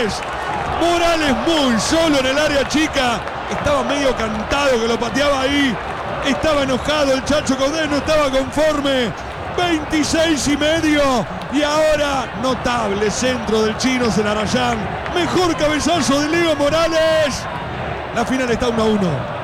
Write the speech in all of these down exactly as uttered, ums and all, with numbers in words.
Morales. Morales muy solo en el área chica. Estaba medio cantado que lo pateaba ahí. Estaba enojado el Chacho Coudet, no estaba conforme. veintiséis y medio. Y ahora, notable centro del chino Zelarayán. Mejor cabezazo de Leo Morales. La final está uno a uno.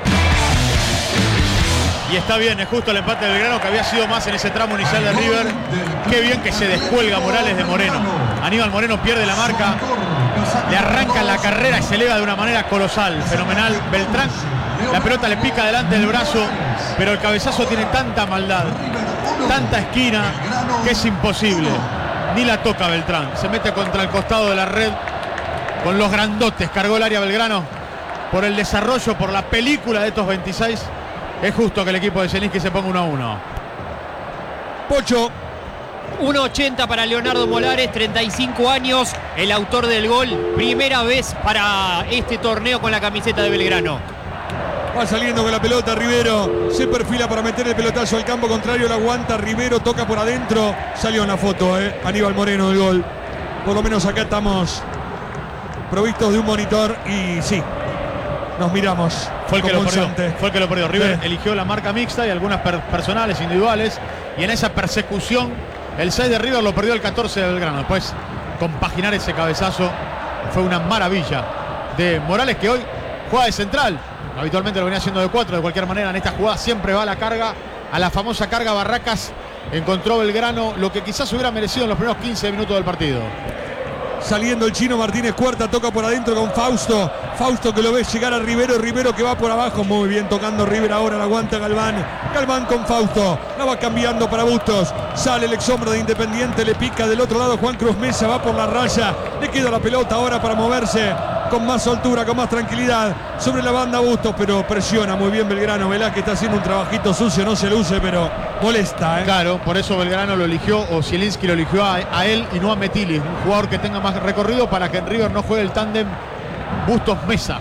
Y está bien, es justo el empate del Belgrano, que había sido más en ese tramo inicial de River. Qué bien que se descuelga Morales de Moreno. Aníbal Moreno pierde la marca, le arranca la carrera y se eleva de una manera colosal, fenomenal. Beltrán, la pelota le pica delante del brazo, pero el cabezazo tiene tanta maldad, tanta esquina, que es imposible. Ni la toca Beltrán, se mete contra el costado de la red con los grandotes. Cargó el área Belgrano por el desarrollo, por la película de estos veintiséis. Es justo que el equipo de Zielinski se ponga uno a uno. Pocho. uno ochenta para Leonardo Morales, treinta y cinco años, el autor del gol. Primera vez para este torneo con la camiseta de Belgrano. Va saliendo con la pelota Rivero. Se perfila para meter el pelotazo al campo contrario. La aguanta Rivero, toca por adentro. Salió en la foto, eh. Aníbal Moreno del gol. Por lo menos acá estamos provistos de un monitor y sí, nos miramos. Fue el que lo perdió. Fue el que lo perdió. River sí. Eligió la marca mixta y algunas per personales, individuales. Y en esa persecución, el seis de River lo perdió el catorce de Belgrano. Después, compaginar ese cabezazo fue una maravilla de Morales, que hoy juega de central. Habitualmente lo venía haciendo de cuatro. De cualquier manera, en esta jugada siempre va a la carga, a la famosa carga Barracas. Encontró Belgrano lo que quizás hubiera merecido en los primeros quince minutos del partido. Saliendo el chino Martínez Cuarta, toca por adentro con Fausto. Fausto que lo ve llegar a Rivero. Rivero que va por abajo. Muy bien tocando River ahora. La aguanta Galván. Galván con Fausto. La va cambiando para Bustos. Sale el ex hombre de Independiente. Le pica del otro lado Juan Cruz Mesa. Va por la raya. Le queda la pelota ahora para moverse con más soltura, con más tranquilidad. Sobre la banda Bustos, pero presiona muy bien Belgrano. Velázquez está haciendo un trabajito sucio. No se luce, pero molesta, ¿eh? Claro, por eso Belgrano lo eligió, o Zielinski lo eligió a, a él y no a Metilis. Un jugador que tenga más recorrido para que en River no juegue el tándem Bustos-Mesa.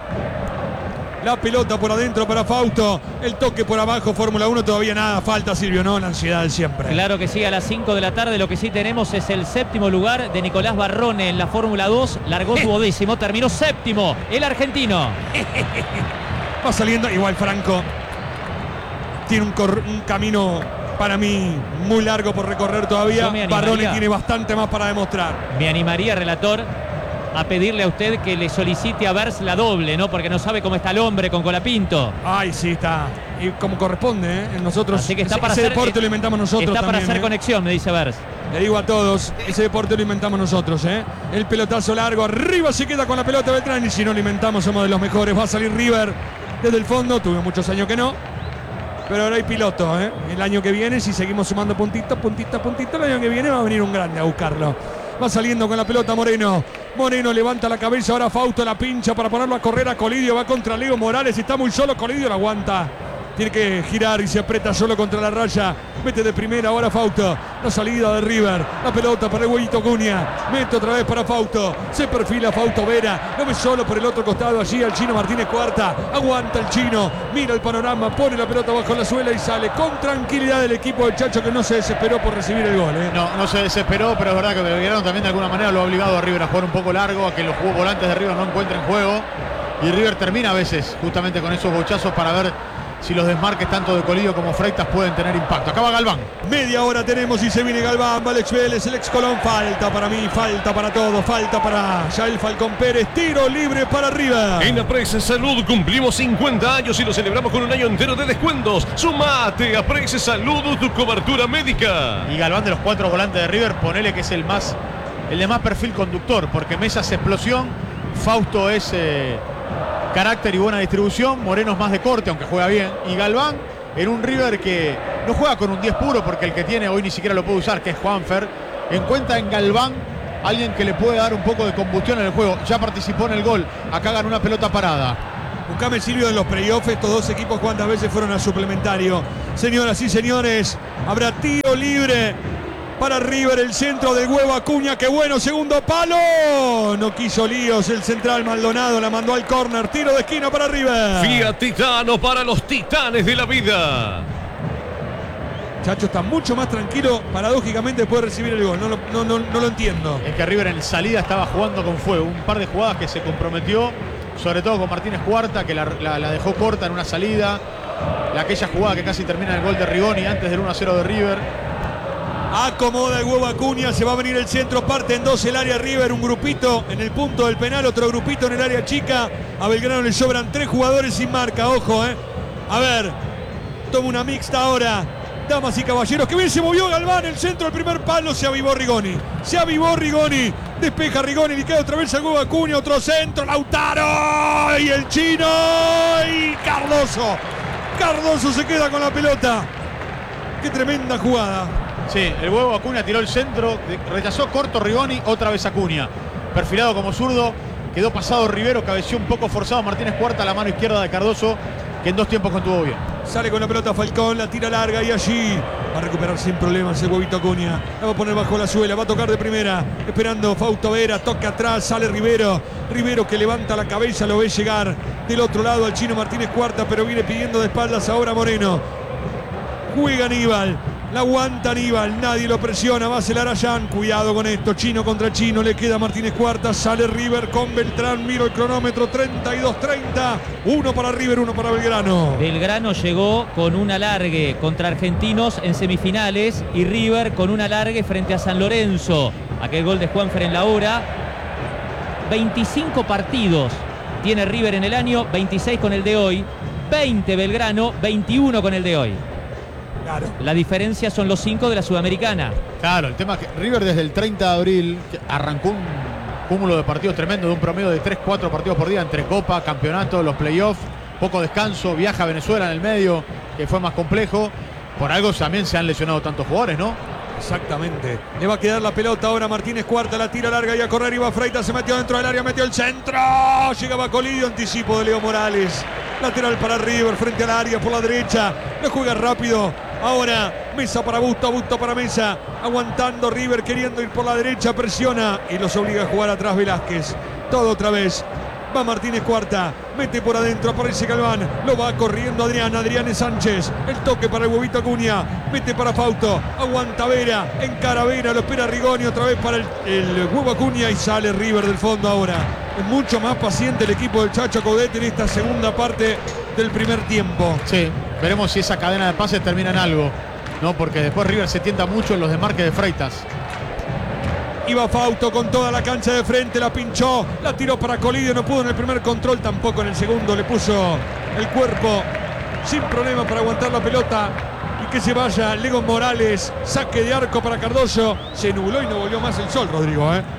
La pelota por adentro para Fausto. El toque por abajo, Fórmula uno. Todavía nada, falta Silvio, ¿no? La ansiedad siempre. Claro que sí, a las cinco de la tarde. Lo que sí tenemos es el séptimo lugar de Nicolás Barrone en la Fórmula dos. Largó duodécimo, terminó séptimo el argentino. Va saliendo, igual Franco tiene un, un camino para mí muy largo por recorrer todavía. Barrone tiene bastante más para demostrar. Me animaría, relator, a pedirle a usted que le solicite a Vers la doble, ¿no? Porque no sabe cómo está el hombre con Colapinto. Ay, sí, está. Y como corresponde, ¿eh? Nosotros, Así que está ese, para ese hacer, deporte lo inventamos nosotros. Está para también, hacer ¿eh? conexión, me dice Vers. Le digo a todos, ese deporte lo inventamos nosotros, ¿eh? El pelotazo largo, arriba se queda con la pelota Beltrán. Y si no lo inventamos, somos de los mejores. Va a salir River desde el fondo. Tuve muchos años que no. Pero ahora hay piloto, ¿eh? El año que viene, si seguimos sumando puntitos, puntitos, puntitos, el año que viene va a venir un grande a buscarlo. Va saliendo con la pelota Moreno. Moreno levanta la cabeza, ahora Fausto la pincha para ponerlo a correr a Colidio. Va contra Leo Morales, está muy solo Colidio, la aguanta. Tiene que girar y se aprieta solo contra la raya. Mete de primera ahora Fausto. La salida de River. La pelota para el Huevito Cunha. Mete otra vez para Fausto. Se perfila Fausto Vera. Lo ve solo por el otro costado allí al chino Martínez Cuarta. Aguanta el chino. Mira el panorama. Pone la pelota bajo la suela y sale con tranquilidad el equipo del Chacho, que no se desesperó por recibir el gol, ¿eh? No, no se desesperó, pero es verdad que Belgrano también de alguna manera lo ha obligado a River a jugar un poco largo, a que los volantes de River no encuentren juego. Y River termina a veces justamente con esos bochazos para ver si los desmarques tanto de Colidio como Freitas pueden tener impacto. Acaba Galván. Media hora tenemos y se viene Galván. Va Alex Vélez, el ex Colón. Falta para mí, falta para todos. Falta para Yael Falcón Pérez. Tiro libre para River. En Aprex Salud cumplimos cincuenta años y lo celebramos con un año entero de descuentos. Sumate a Aprex Salud, tu cobertura médica. Y Galván, de los cuatro volantes de River, ponele que es el más, el de más perfil conductor, porque Mesa es explosión, Fausto es eh, carácter y buena distribución, Moreno es más de corte, aunque juega bien, y Galván en un River que no juega con un diez puro, porque el que tiene hoy ni siquiera lo puede usar, que es Juanfer. Encuentra en Galván alguien que le puede dar un poco de combustión en el juego. Ya participó en el gol, acá ganó una pelota parada. Buscame, Silvio, en los playoffs. Estos dos equipos cuántas veces fueron a suplementario. Señoras y señores, habrá tiro libre para River, el centro del Huevo Acuña. ¡Qué bueno! Segundo palo. No quiso líos el central Maldonado. La mandó al córner. Tiro de esquina para River. Fiat Titano, para los titanes de la vida. Chacho está mucho más tranquilo, paradójicamente, después de recibir el gol. No lo, no, no, no lo entiendo. Es que River en salida estaba jugando con fuego. Un par de jugadas que se comprometió, sobre todo con Martínez Cuarta, que la, la, la dejó corta en una salida. La, aquella jugada que casi termina en el gol de Rigoni antes del uno a cero de River. Acomoda el huevo Acuña, se va a venir el centro, parte en dos el área River, un grupito en el punto del penal, otro grupito en el área chica. A Belgrano le sobran tres jugadores sin marca, ojo, eh. A ver, toma una mixta ahora. Damas y caballeros, que bien se movió Galván, el centro del primer palo, se avivó Rigoni. Se avivó Rigoni, despeja Rigoni, le queda otra vez al huevo Acuña, otro centro, Lautaro y el chino y Cardoso. Cardoso se queda con la pelota. Qué tremenda jugada. Sí, el huevo Acuña tiró el centro, rechazó corto Rigoni, otra vez Acuña. Perfilado como zurdo, quedó pasado Rivero, cabeció un poco forzado Martínez Cuarta a la mano izquierda de Cardoso, que en dos tiempos contuvo bien. Sale con la pelota Falcón, la tira larga y allí va a recuperar sin problemas el huevito Acuña. La va a poner bajo la suela, va a tocar de primera, esperando Fausto Vera, toca atrás, sale Rivero. Rivero que levanta la cabeza, lo ve llegar del otro lado al chino Martínez Cuarta, pero viene pidiendo de espaldas ahora Moreno. Juega Aníbal. La aguanta Aníbal, nadie lo presiona, va a celar a Jan, cuidado con esto, chino contra chino, le queda Martínez Cuarta, sale River con Beltrán, miro el cronómetro, treinta y dos treinta, uno para River, uno para Belgrano. Belgrano llegó con un alargue contra Argentinos en semifinales y River con un alargue frente a San Lorenzo, aquel gol de Juanfer en la hora. veinticinco partidos tiene River en el año, veintiséis con el de hoy, veinte Belgrano, veintiuno con el de hoy. Claro. La diferencia son los cinco de la Sudamericana. Claro, el tema es que River desde el treinta de abril arrancó un cúmulo de partidos tremendo, de un promedio de tres cuatro partidos por día entre Copa, Campeonato, los playoffs, poco descanso, viaja a Venezuela en el medio, que fue más complejo. Por algo también se han lesionado tantos jugadores, ¿no? Exactamente. Le va a quedar la pelota ahora Martínez Cuarta, la tira larga y a correr iba Freitas, se metió dentro del área, metió el centro. Llegaba Colidio, anticipo de Leo Morales. Lateral para River, frente al área por la derecha. Lo juega rápido. Ahora Mesa para Busto, Busto para Mesa. Aguantando River, queriendo ir por la derecha, presiona y los obliga a jugar atrás Velázquez. Todo otra vez. Va Martínez Cuarta, mete por adentro, aparece Galván, lo va corriendo Adrián, Adrián Sánchez, el toque para el huevito Acuña, mete para Fausto, aguanta Vera, encara Vera, lo espera Rigoni, otra vez para el, el huevo Acuña y sale River del fondo ahora. Es mucho más paciente el equipo del Chacho Coudet en esta segunda parte del primer tiempo. Sí, veremos si esa cadena de pases termina en algo, ¿no? Porque después River se tienta mucho en los desmarques de Freitas. Iba Fausto con toda la cancha de frente, la pinchó, la tiró para Colidio, no pudo en el primer control, tampoco en el segundo, le puso el cuerpo sin problema para aguantar la pelota y que se vaya Lego Morales, saque de arco para Cardoso, se nubló y no volvió más el sol, Rodrigo, ¿eh?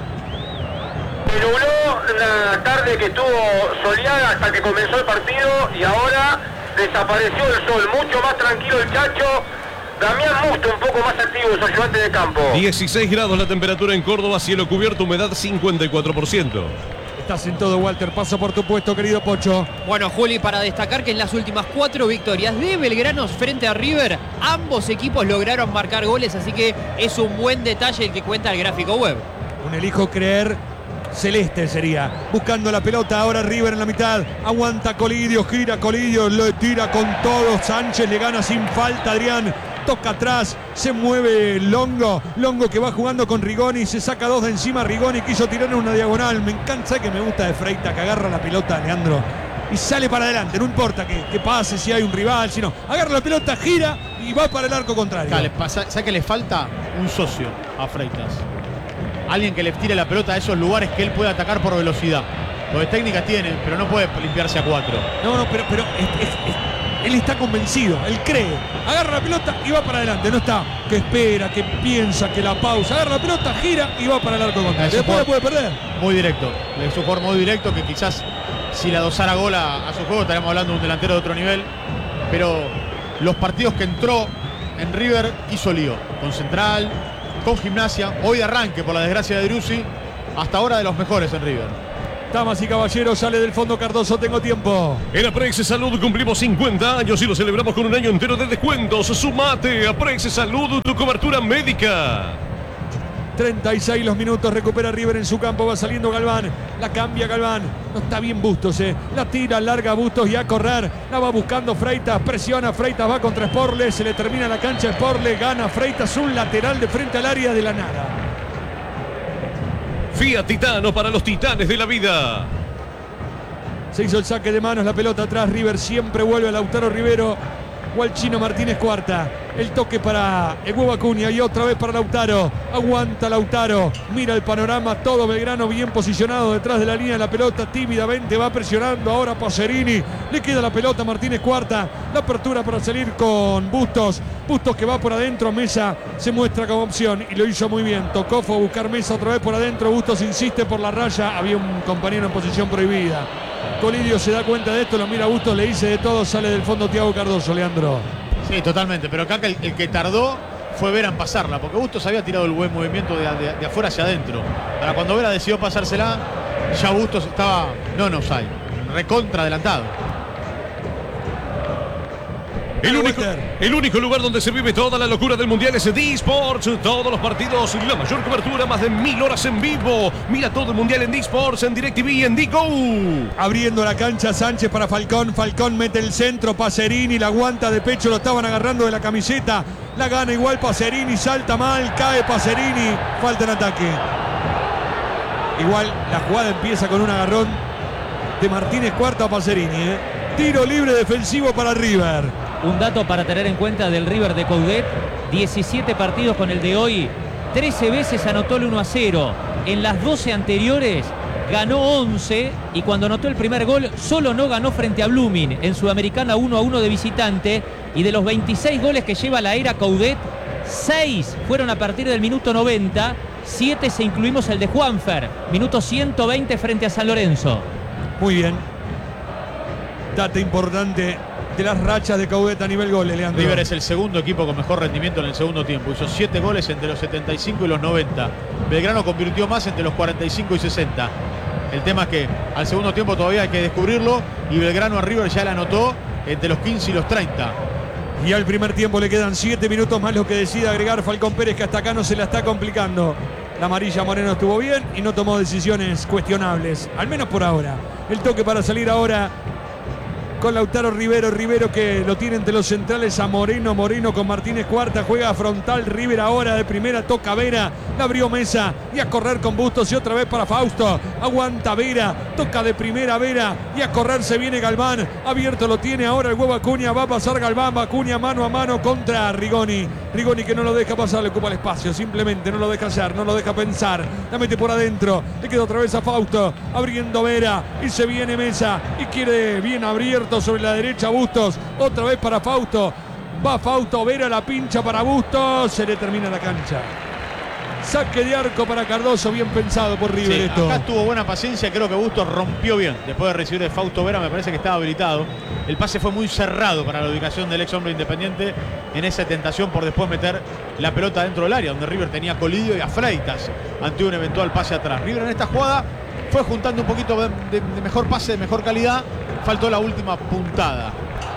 Se nubló la tarde que estuvo soleada hasta que comenzó el partido y ahora desapareció el sol, mucho más tranquilo el Chacho. Damián Musto un poco más activo, su ayudante de campo. dieciséis grados la temperatura en Córdoba, cielo cubierto, humedad cincuenta y cuatro por ciento. Estás en todo, Walter, paso por tu puesto, querido Pocho. Bueno, Juli, para destacar que en las últimas cuatro victorias de Belgrano frente a River, ambos equipos lograron marcar goles, así que es un buen detalle el que cuenta el gráfico web. Un elijo creer celeste sería. Buscando la pelota, ahora River en la mitad. Aguanta Colidio, gira Colidio, lo tira con todo. Sánchez le gana sin falta, Adrián. Toca atrás, se mueve Longo. Longo que va jugando con Rigoni, se saca dos de encima. Rigoni quiso tirar en una diagonal. Me encanta, que me gusta de Freitas, que agarra la pelota, Leandro, y sale para adelante. No importa que, que pase, si hay un rival, sino agarra la pelota, gira y va para el arco contrario. ¿Sabes que le falta? Un socio a Freitas. Alguien que le tire la pelota a esos lugares que él puede atacar por velocidad. Lo de técnica tiene, pero no puede limpiarse a cuatro. No, no, pero, pero es, es, es, él está convencido, él cree. Agarra la pelota y va para adelante. No está que espera, que piensa, que la pausa. Agarra la pelota, gira y va para el arco contrario. Después la puede perder. Muy directo. Es un jugador muy directo que quizás si la dosara gol a, a su juego estaríamos hablando de un delantero de otro nivel. Pero los partidos que entró en River hizo lío. Con Central, con Gimnasia. Hoy de arranque por la desgracia de Driussi. Hasta ahora de los mejores en River. Damas y caballeros, sale del fondo Cardoso, tengo tiempo. En Aprex Salud cumplimos cincuenta años y lo celebramos con un año entero de descuentos. Sumate, Aprex Salud, tu cobertura médica. treinta y seis los minutos, recupera River en su campo, va saliendo Galván, la cambia Galván, no está bien Bustos, eh. la tira larga Bustos y a correr, la va buscando Freitas, presiona Freitas, va contra Sporle, se le termina la cancha Sporle, gana Freitas, un lateral de frente al área de la nada. Fiat Titano para los titanes de la vida. Se hizo el saque de manos, la pelota atrás, River siempre vuelve a Lautaro Rivero, Gualchino Martínez cuarta, el toque para el huevo Acuña y otra vez para Lautaro, aguanta Lautaro, mira el panorama, todo Belgrano bien posicionado detrás de la línea de la pelota, tímidamente va presionando ahora Pacerini, le queda la pelota Martínez cuarta, la apertura para salir con Bustos, Bustos que va por adentro, Mesa se muestra como opción y lo hizo muy bien, tocó, fue a buscar Mesa otra vez por adentro, Bustos insiste por la raya, había un compañero en posición prohibida. Colidio se da cuenta de esto, lo mira a Bustos, le dice de todo, sale del fondo Thiago Cardoso, Leandro. Sí, totalmente, pero acá el, el que tardó fue Vera en pasarla, porque Bustos había tirado el buen movimiento de, de, de afuera hacia adentro. Para cuando Vera decidió pasársela, ya Bustos estaba, no, no, hay, recontra adelantado. El único, el único lugar donde se vive toda la locura del mundial es D-Sports. Todos los partidos, la mayor cobertura, más de mil horas en vivo. Mira todo el mundial en D-Sports, en DirecTV y en D-Go. Abriendo la cancha Sánchez para Falcón. Falcón mete el centro, Pacerini la aguanta de pecho, lo estaban agarrando de la camiseta. La gana igual Pacerini, salta mal, cae Pacerini. Falta en ataque. Igual la jugada empieza con un agarrón de Martínez cuarta a Pacerini. ¿eh? Tiro libre defensivo para River. Un dato para tener en cuenta del River de Coudet, diecisiete partidos con el de hoy, trece veces anotó el uno a cero. En las doce anteriores ganó once y cuando anotó el primer gol solo no ganó frente a Blooming en Sudamericana uno a uno de visitante. Y de los veintiséis goles que lleva la era Coudet, seis fueron a partir del minuto noventa, siete si incluimos el de Juanfer, minuto ciento veinte frente a San Lorenzo. Muy bien. Data importante de las rachas de Coudet a nivel goles, Leandro. River es el segundo equipo con mejor rendimiento en el segundo tiempo. Hizo siete goles entre los setenta y cinco y los noventa. Belgrano convirtió más entre los cuarenta y cinco y sesenta. El tema es que al segundo tiempo todavía hay que descubrirlo y Belgrano a River ya la anotó entre los quince y los treinta. Y al primer tiempo le quedan siete minutos más, lo que decide agregar Falcón Pérez, que hasta acá no se la está complicando. La amarilla Moreno estuvo bien y no tomó decisiones cuestionables, al menos por ahora. El toque para salir ahora con Lautaro Rivero, Rivero que lo tiene entre los centrales a Moreno, Moreno con Martínez cuarta, juega frontal, River ahora de primera, toca Vera, la abrió Mesa y a correr con Bustos y otra vez para Fausto, aguanta Vera, toca de primera Vera y a correr se viene Galván, abierto lo tiene ahora el huevo Acuña, va a pasar Galván, Acuña mano a mano contra Rigoni, Rigoni que no lo deja pasar, le ocupa el espacio, simplemente no lo deja hacer, no lo deja pensar, la mete por adentro, le queda otra vez a Fausto, abriendo Vera y se viene Mesa y quiere bien abierto sobre la derecha Bustos, otra vez para Fausto, va Fausto, Vera la pincha para Bustos, se le termina la cancha. Saque de arco para Cardoso, bien pensado por River Sí, esto. acá tuvo buena paciencia, creo que Bustos rompió bien. Después de recibir de Fausto Vera me parece que estaba habilitado. El pase fue muy cerrado para la ubicación del ex hombre Independiente en esa tentación por después meter la pelota dentro del área, donde River tenía a Colidio y a Freitas ante un eventual pase atrás. River en esta jugada fue juntando un poquito de, de, de mejor pase, de mejor calidad. Faltó la última puntada.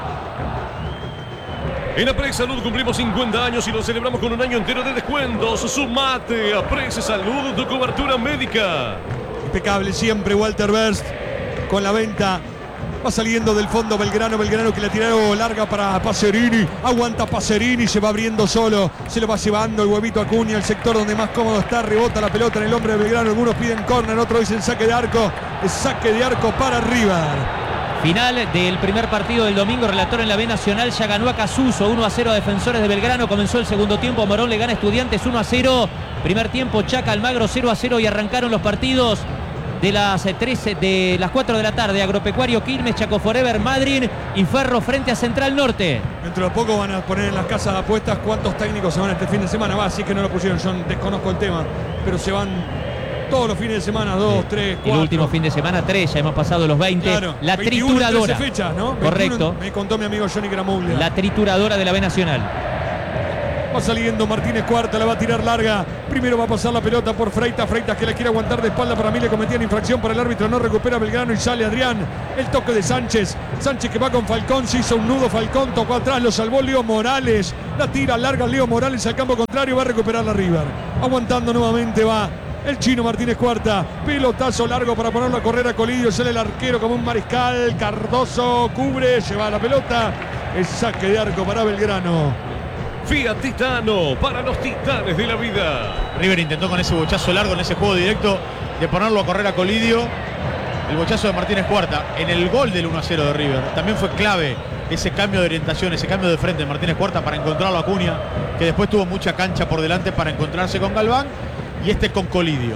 En Aprex Salud cumplimos cincuenta años y lo celebramos con un año entero de descuentos. Sumate a Aprex Salud, tu cobertura médica. Impecable siempre Walter Berst con la venta. Va saliendo del fondo Belgrano, Belgrano que la tiró larga para Pacerini. Aguanta Pacerini, se va abriendo solo. Se lo va llevando el huevito Acuña, el sector donde más cómodo está. Rebota la pelota en el hombre de Belgrano. Algunos piden córner, otros dicen saque de arco. Es saque de arco para River. Final del primer partido del domingo, relator en la B Nacional, ya ganó a Casuso, uno a cero a Defensores de Belgrano, comenzó el segundo tiempo, Morón le gana a Estudiantes uno a cero, primer tiempo Chaca Almagro cero a cero y arrancaron los partidos de las trece, de las cuatro de la tarde, Agropecuario Quilmes, Chaco Forever, Madryn y Ferro frente a Central Norte. Dentro de poco van a poner en las casas de apuestas cuántos técnicos se van este fin de semana, va, así que no lo pusieron, yo desconozco el tema, pero se van todos los fines de semana, dos, tres, cuatro. El último fin de semana, tres, ya hemos pasado los veinte. Claro, la veintiuno, trituradora. fechas, ¿no? Correcto. veintiuno, me contó mi amigo Johnny Gramuglia. La trituradora de la B Nacional. Va saliendo Martínez Cuarta, la va a tirar larga. Primero va a pasar la pelota por Freitas. Freitas que la quiere aguantar de espalda. Para mí le cometían infracción para el árbitro. No recupera Belgrano y sale Adrián. El toque de Sánchez. Sánchez que va con Falcón. Se hizo un nudo Falcón. Tocó atrás. Lo salvó Leo Morales. La tira larga Leo Morales al campo contrario. Va a recuperar la River. Aguantando nuevamente va el chino Martínez Cuarta. Pelotazo largo para ponerlo a correr a Colidio. Sale el arquero como un mariscal. Cardoso cubre. Lleva la pelota. El saque de arco para Belgrano. Fiat Titano, para los titanes de la vida. River intentó con ese bochazo largo, en ese juego directo, de ponerlo a correr a Colidio. El bochazo de Martínez Cuarta en el gol del uno a cero de River. También fue clave ese cambio de orientación, ese cambio de frente de Martínez Cuarta para encontrarlo a Acuña, que después tuvo mucha cancha por delante para encontrarse con Galván, y este con Colidio.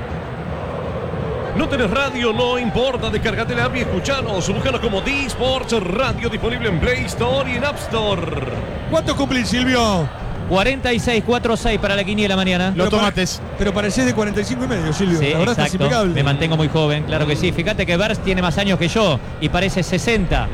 No tenés radio, no importa, descargate la app y escuchanos. Búscanos como D-Sports Radio, disponible en Play Store y en App Store. ¿Cuánto cumplís, Silvio? cuarenta y seis, cuatro seis para la quiniela mañana. Los tomates. Pero parecés de cuarenta y cinco y medio, Silvio. Sí, la verdad estás exacto. impecable. Me mantengo muy joven, claro que sí. Fíjate que Verst tiene más años que yo y parece sesenta.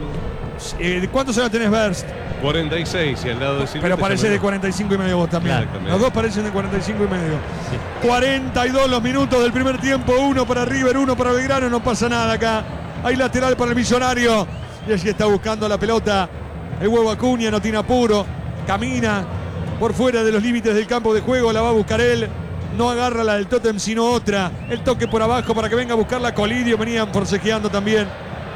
Eh, ¿Cuántos años tenés, Verst? cuarenta y seis y al lado de Silvio. Pero parecés de cuarenta y cinco y medio vos también. Claro, Los dos parecen de cuarenta y cinco y medio. Sí. cuarenta y dos los minutos del primer tiempo. Uno para River, uno para Belgrano. No pasa nada acá. Hay lateral para el Millonario. Y allí está buscando la pelota. El huevo Acuña, no tiene apuro. Camina por fuera de los límites del campo de juego. La va a buscar él. No agarra la del tótem, sino otra. El toque por abajo para que venga a buscarla Colidio. Venían forcejeando también.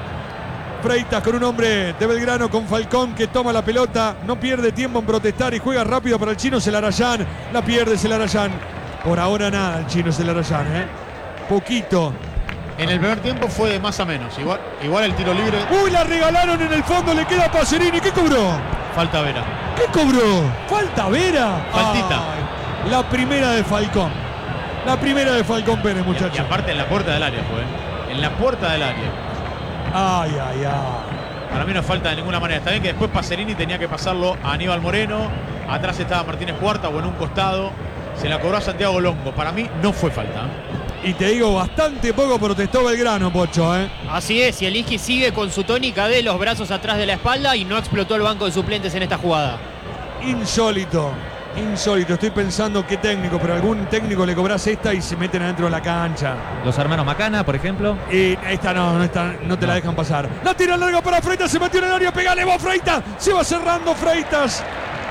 Freitas con un hombre de Belgrano, con Falcón, que toma la pelota. No pierde tiempo en protestar y juega rápido para el chino Celarayán. La pierde Celarayán. Por ahora nada el chino Celarayán, ¿eh? Poquito. En el primer tiempo fue de más a menos. Igual, igual el tiro libre. Uy, la regalaron en el fondo. Le queda a Pacerini. ¿Qué cobró? Falta Vera. ¿Qué cobró? Falta Vera. Faltita. Ay, la primera de Falcón. La primera de Falcón Pérez, muchachos. Y, y aparte en la puerta del área fue. En la puerta del área. Ay, ay, ay. Para mí no falta de ninguna manera. Está bien que después Pacerini tenía que pasarlo a Aníbal Moreno. Atrás estaba Martínez Cuarta o en un costado. Se la cobró a Santiago Longo. Para mí no fue falta. Y te digo, bastante poco protestó Belgrano, Pocho, ¿eh? Así es, y el Isqui sigue con su tónica de los brazos atrás de la espalda y no explotó el banco de suplentes en esta jugada. Insólito. Insólito, estoy pensando qué técnico, pero algún técnico le cobras esta y se meten adentro de la cancha. Los hermanos Macana, por ejemplo. Y esta no, no, está, no te la dejan pasar. La tira larga para Freitas, se metió en el área, pegale vos Freitas, se va cerrando Freitas.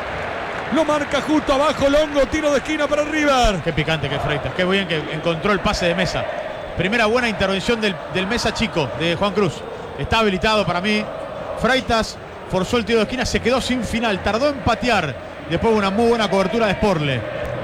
Lo marca justo abajo Longo, tiro de esquina para River. Qué picante que Freitas, qué bien que encontró el pase de Mesa. Primera buena intervención del, del Mesa chico, de Juan Cruz. Está habilitado para mí. Freitas forzó el tiro de esquina, se quedó sin final, tardó en patear. Después una muy buena cobertura de Sporle.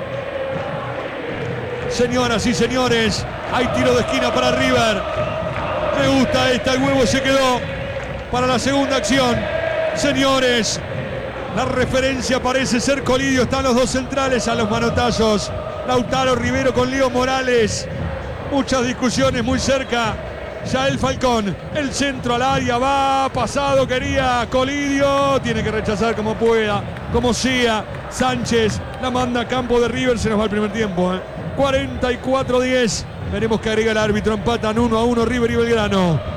Señoras y señores, hay tiro de esquina para River. Me gusta esta, el huevo se quedó para la segunda acción. Señores, la referencia parece ser Colidio. Están los dos centrales a los manotazos. Lautaro Rivero con Leo Morales. Muchas discusiones muy cerca. Ya el Falcón, el centro al área, va, pasado, quería Colidio, tiene que rechazar como pueda, como sea. Sánchez la manda a campo de River, se nos va el primer tiempo, ¿eh? cuarenta y cuatro a diez, veremos que agrega el árbitro, empatan uno a uno River y Belgrano.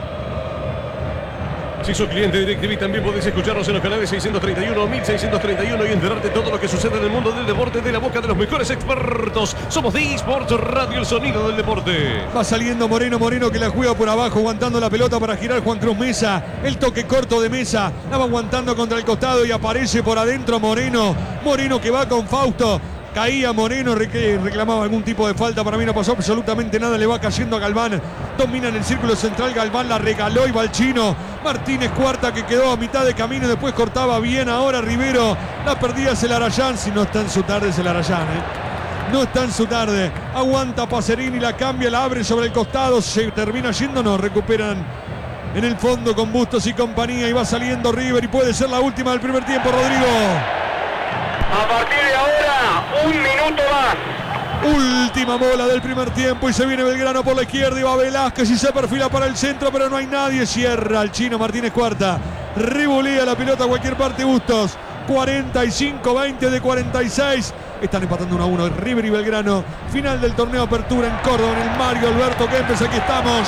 Si sos cliente de DirecTV, también podés escucharnos en los canales seiscientos treinta y uno, mil seiscientos treinta y uno y enterarte de todo lo que sucede en el mundo del deporte de la boca de los mejores expertos. Somos D-Sports Radio, el sonido del deporte. Va saliendo Moreno, Moreno que la juega por abajo, aguantando la pelota para girar Juan Cruz Mesa. El toque corto de Mesa, la va aguantando contra el costado y aparece por adentro Moreno. Moreno que va con Fausto. Caía Moreno, reclamaba algún tipo de falta. Para mí no pasó absolutamente nada. Le va cayendo a Galván. Domina en el círculo central. Galván la regaló y va el chino. Martínez Cuarta que quedó a mitad de camino. Después cortaba bien ahora Rivero. La perdía Celarayán. Si no está en su tarde Celarayán, ¿eh? No está en su tarde. Aguanta Pacerini, la cambia, la abre sobre el costado. Se termina yendo, no. Recuperan en el fondo con Bustos y compañía. Y va saliendo River y puede ser la última del primer tiempo, Rodrigo. A partir de ahora, un minuto más. Última bola del primer tiempo y se viene Belgrano por la izquierda y va Velázquez y se perfila para el centro, pero no hay nadie. Cierra el chino Martínez Cuarta. Revolea la pelota a cualquier parte Bustos. cuarenta y cinco veinte de cuarenta y seis. Están empatando uno a uno River y Belgrano. Final del torneo Apertura en Córdoba, en el Mario Alberto Kempes. Aquí estamos.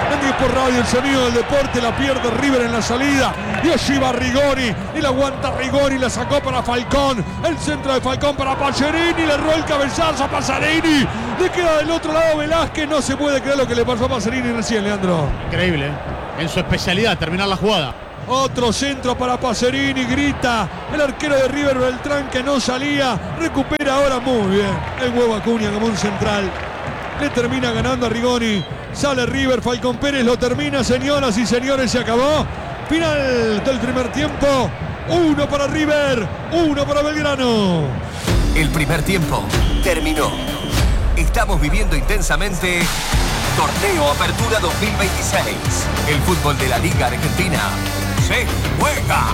En diez por Radio, el sonido del deporte. La pierde River en la salida. Y allí va Rigoni. Y la aguanta Rigoni. La sacó para Falcón. El centro de Falcón para Pacerini. Le erró el cabezazo a Pacerini. Le queda del otro lado Velázquez. No se puede creer lo que le pasó a Pacerini recién, Leandro. Increíble, ¿eh? En su especialidad, terminar la jugada. Otro centro para Pacerini, grita el arquero de River Beltrán que no salía, recupera ahora muy bien el huevo Acuña como un central, le termina ganando a Rigoni, sale River, Falcón Pérez lo termina, señoras y señores, se acabó, final del primer tiempo, uno para River, uno para Belgrano. El primer tiempo terminó, estamos viviendo intensamente Torneo Apertura dos mil veintiséis, el fútbol de la Liga Argentina se juega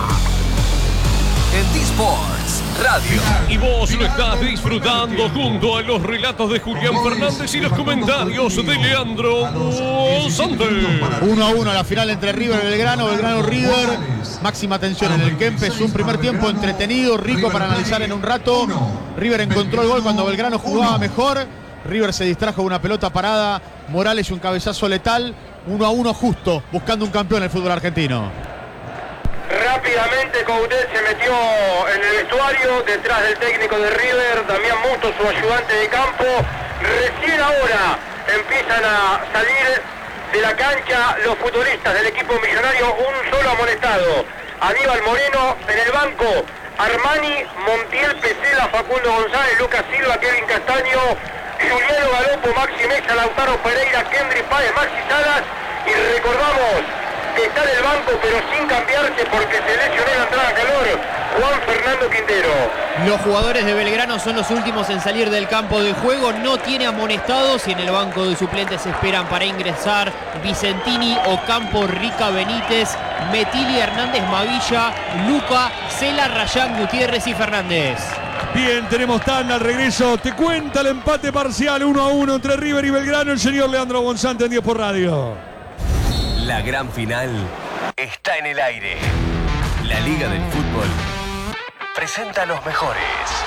en D-Sports Radio. Y vos lo estás disfrutando junto a los relatos de Julián Fernández y los comentarios de Leandro González. uno a uno la final entre River y Belgrano, Belgrano-River. Máxima tensión en el Kempes, un primer tiempo entretenido, rico para analizar en un rato. River encontró el gol cuando Belgrano jugaba mejor. River se distrajo con una pelota parada. Morales un cabezazo letal. uno a uno justo, buscando un campeón en el fútbol argentino. Rápidamente Coudet se metió en el vestuario, detrás del técnico de River, Damián Musto, su ayudante de campo. Recién ahora empiezan a salir de la cancha los futbolistas del equipo millonario, un solo amonestado. Aníbal Moreno en el banco, Armani, Montiel, Pesela, Facundo González, Lucas Silva, Kevin Castaño, Juliano Galopo, Maxi Mesa, Lautaro Pereira, Kendry Páez, Maxi Salas. Y recordamos que está en el banco pero sin cambiarse porque se lesionó en la entrada a calor, Juan Fernando Quintero. Los jugadores de Belgrano son los últimos en salir del campo de juego, no tiene amonestados y en el banco de suplentes esperan para ingresar Vicentini, Ocampo, Rica Benítez, Metili, Hernández Mavilla, Luca, Cela, Rayán, Gutiérrez y Fernández. Bien, tenemos tanda al regreso. Te cuenta el empate parcial uno a uno entre River y Belgrano. El señor Leandro González en diez por Radio. La gran final está en el aire. La Liga del Fútbol presenta a los mejores.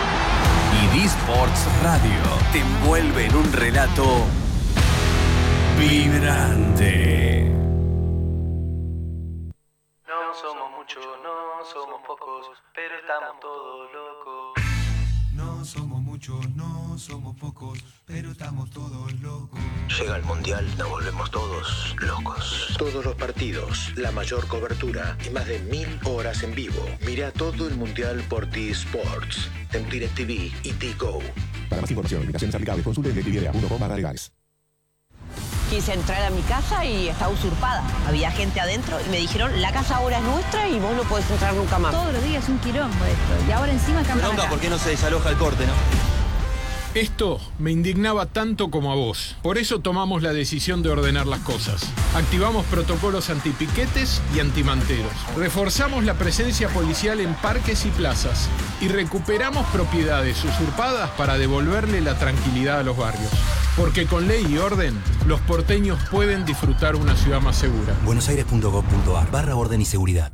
Y D-Sports Radio te envuelve en un relato vibrante. No somos muchos, no somos pocos, pero estamos todos locos. No somos muchos, no somos pocos, pero estamos todos locos. Llega el Mundial, nos volvemos todos locos. Todos los partidos, la mayor cobertura y más de mil horas en vivo. Mira todo el Mundial por T-Sports, en DirecTV y T-Go. Para más información, invitaciones aplicables, consulte en DirecTV punto com barra legales. Quise entrar a mi casa y estaba usurpada. Había gente adentro y me dijeron, la casa ahora es nuestra y vos no podés entrar nunca más. Todos los días un quilombo esto. Y ahora encima cambian. Bronca, ¿por qué no se desaloja el corte, no? Esto me indignaba tanto como a vos. Por eso tomamos la decisión de ordenar las cosas. Activamos protocolos antipiquetes y antimanteros. Reforzamos la presencia policial en parques y plazas. Y recuperamos propiedades usurpadas para devolverle la tranquilidad a los barrios. Porque con ley y orden, los porteños pueden disfrutar una ciudad más segura. buenosaires punto gov punto ar barra orden y seguridad.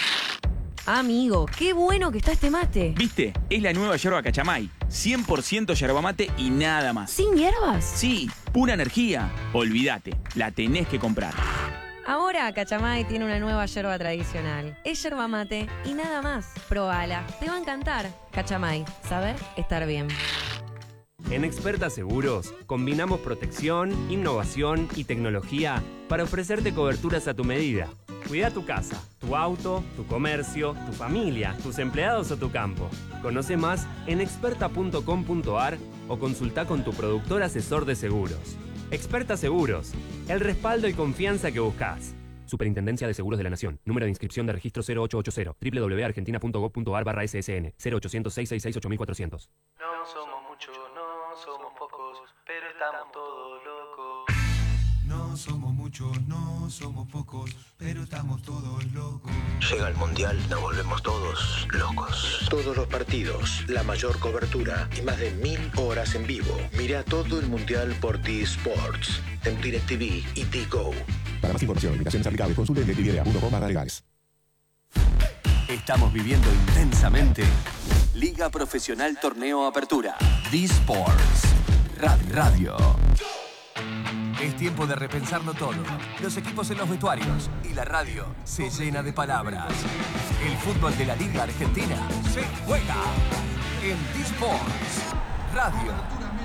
Amigo, qué bueno que está este mate. ¿Viste? Es la nueva yerba Cachamay. cien por ciento yerba mate y nada más. ¿Sin hierbas? Sí, pura energía. Olvídate, la tenés que comprar. Ahora Cachamay tiene una nueva yerba tradicional. Es yerba mate y nada más. Probala, te va a encantar. Cachamay, saber estar bien. En Experta Seguros combinamos protección, innovación y tecnología para ofrecerte coberturas a tu medida. Cuida tu casa, tu auto, tu comercio, tu familia, tus empleados o tu campo. Conoce más en experta punto com punto ar o consulta con tu productor asesor de seguros. Experta Seguros, el respaldo y confianza que buscas. Superintendencia de Seguros de la Nación. Número de inscripción de registro cero ocho ocho cero. doble u doble u doble u punto argentina punto gov punto ar barra S S N. cero ochocientos, seiscientos sesenta y seis, ocho mil cuatrocientos. No somos muchos, no somos pocos, pero estamos todos locos. No somos muchos, no somos pocos, pero estamos todos locos. Llega el Mundial, nos volvemos todos locos. Todos los partidos, la mayor cobertura y más de mil horas en vivo. Mira todo el Mundial por T-Sports, en DirecTV y T-Go. Para más información, invitaciones aplicables, consulte en DirecTV punto com barra legales. Estamos viviendo intensamente Liga Profesional Torneo Apertura. D-Sports Radio. Es tiempo de repensarlo todo. Los equipos en los vestuarios y la radio se llena de palabras. El fútbol de la Liga Argentina se juega en D-Sports Radio.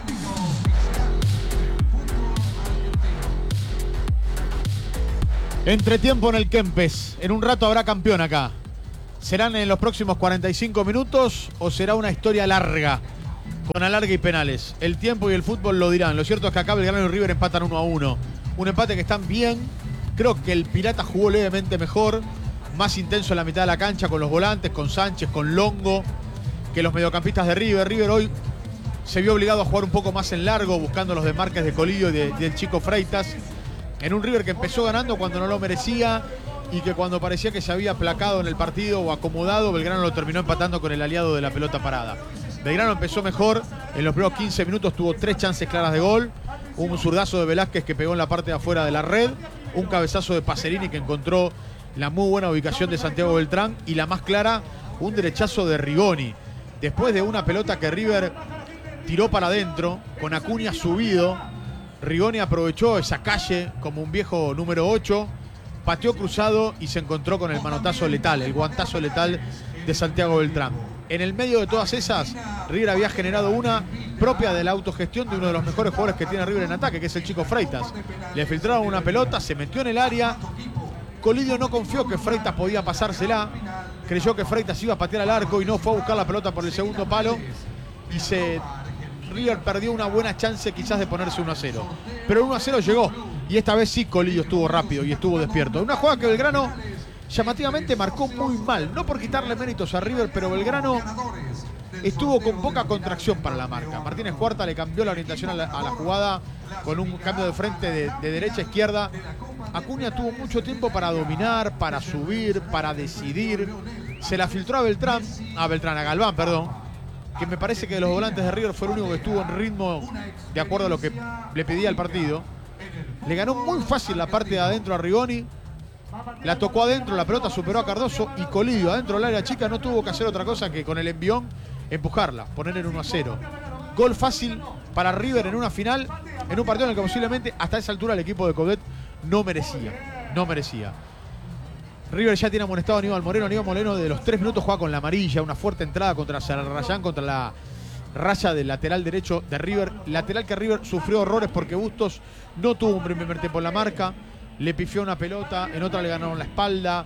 Entretiempo en el Kempes. En un rato habrá campeón acá. ¿Serán en los próximos cuarenta y cinco minutos o será una historia larga? Con alargue y penales. El tiempo y el fútbol lo dirán. Lo cierto es que acá Belgrano y River empatan uno a uno. Un empate que están bien. Creo que el Pirata jugó levemente mejor. Más intenso en la mitad de la cancha con los volantes, con Sánchez, con Longo, que los mediocampistas de River. River hoy se vio obligado a jugar un poco más en largo, buscando los desmarques de Colillo y de, del chico Freitas. En un River que empezó ganando cuando no lo merecía y que cuando parecía que se había aplacado en el partido o acomodado, Belgrano lo terminó empatando con el aliado de la pelota parada. Belgrano empezó mejor, en los primeros quince minutos tuvo tres chances claras de gol, un zurdazo de Velázquez que pegó en la parte de afuera de la red, un cabezazo de Pacerini que encontró la muy buena ubicación de Santiago Beltrán y la más clara, un derechazo de Rigoni. Después de una pelota que River tiró para adentro, con Acuña subido, Rigoni aprovechó esa calle como un viejo número ocho, pateó cruzado y se encontró con el manotazo letal, el guantazo letal de Santiago Beltrán. En el medio de todas esas, River había generado una propia de la autogestión de uno de los mejores jugadores que tiene River en ataque, que es el chico Freitas. Le filtraron una pelota, se metió en el área. Colidio no confió que Freitas podía pasársela. Creyó que Freitas iba a patear al arco y no fue a buscar la pelota por el segundo palo. Y se... River perdió una buena chance quizás de ponerse uno a cero. Pero el uno a cero llegó. Y esta vez sí Colidio estuvo rápido y estuvo despierto. Una jugada que Belgrano llamativamente marcó muy mal. No por quitarle méritos a River, pero Belgrano estuvo con poca contracción para la marca. Martínez Cuarta le cambió la orientación a la, a la jugada con un cambio de frente de, de derecha a izquierda. Acuña tuvo mucho tiempo para dominar, para subir, para decidir. Se la filtró a Beltrán, a Beltrán, a Galván, perdón, que me parece que de los volantes de River fue el único que estuvo en ritmo de acuerdo a lo que le pedía el partido. Le ganó muy fácil la parte de adentro a Rigoni. La tocó adentro, la pelota superó a Cardoso y Colidio adentro del área chica no tuvo que hacer otra cosa que con el envión empujarla, poner en uno a cero. Gol fácil para River en una final, en un partido en el que posiblemente hasta esa altura el equipo de Coudet no merecía, no merecía. River ya tiene amonestado a Aníbal Moreno. Aníbal Moreno de los tres minutos juega con la amarilla, una fuerte entrada contra Sarrayán, contra la raya del lateral derecho de River. Lateral que River sufrió horrores porque Bustos no tuvo un primer tiempo en la marca. Le pifió una pelota, en otra le ganaron la espalda.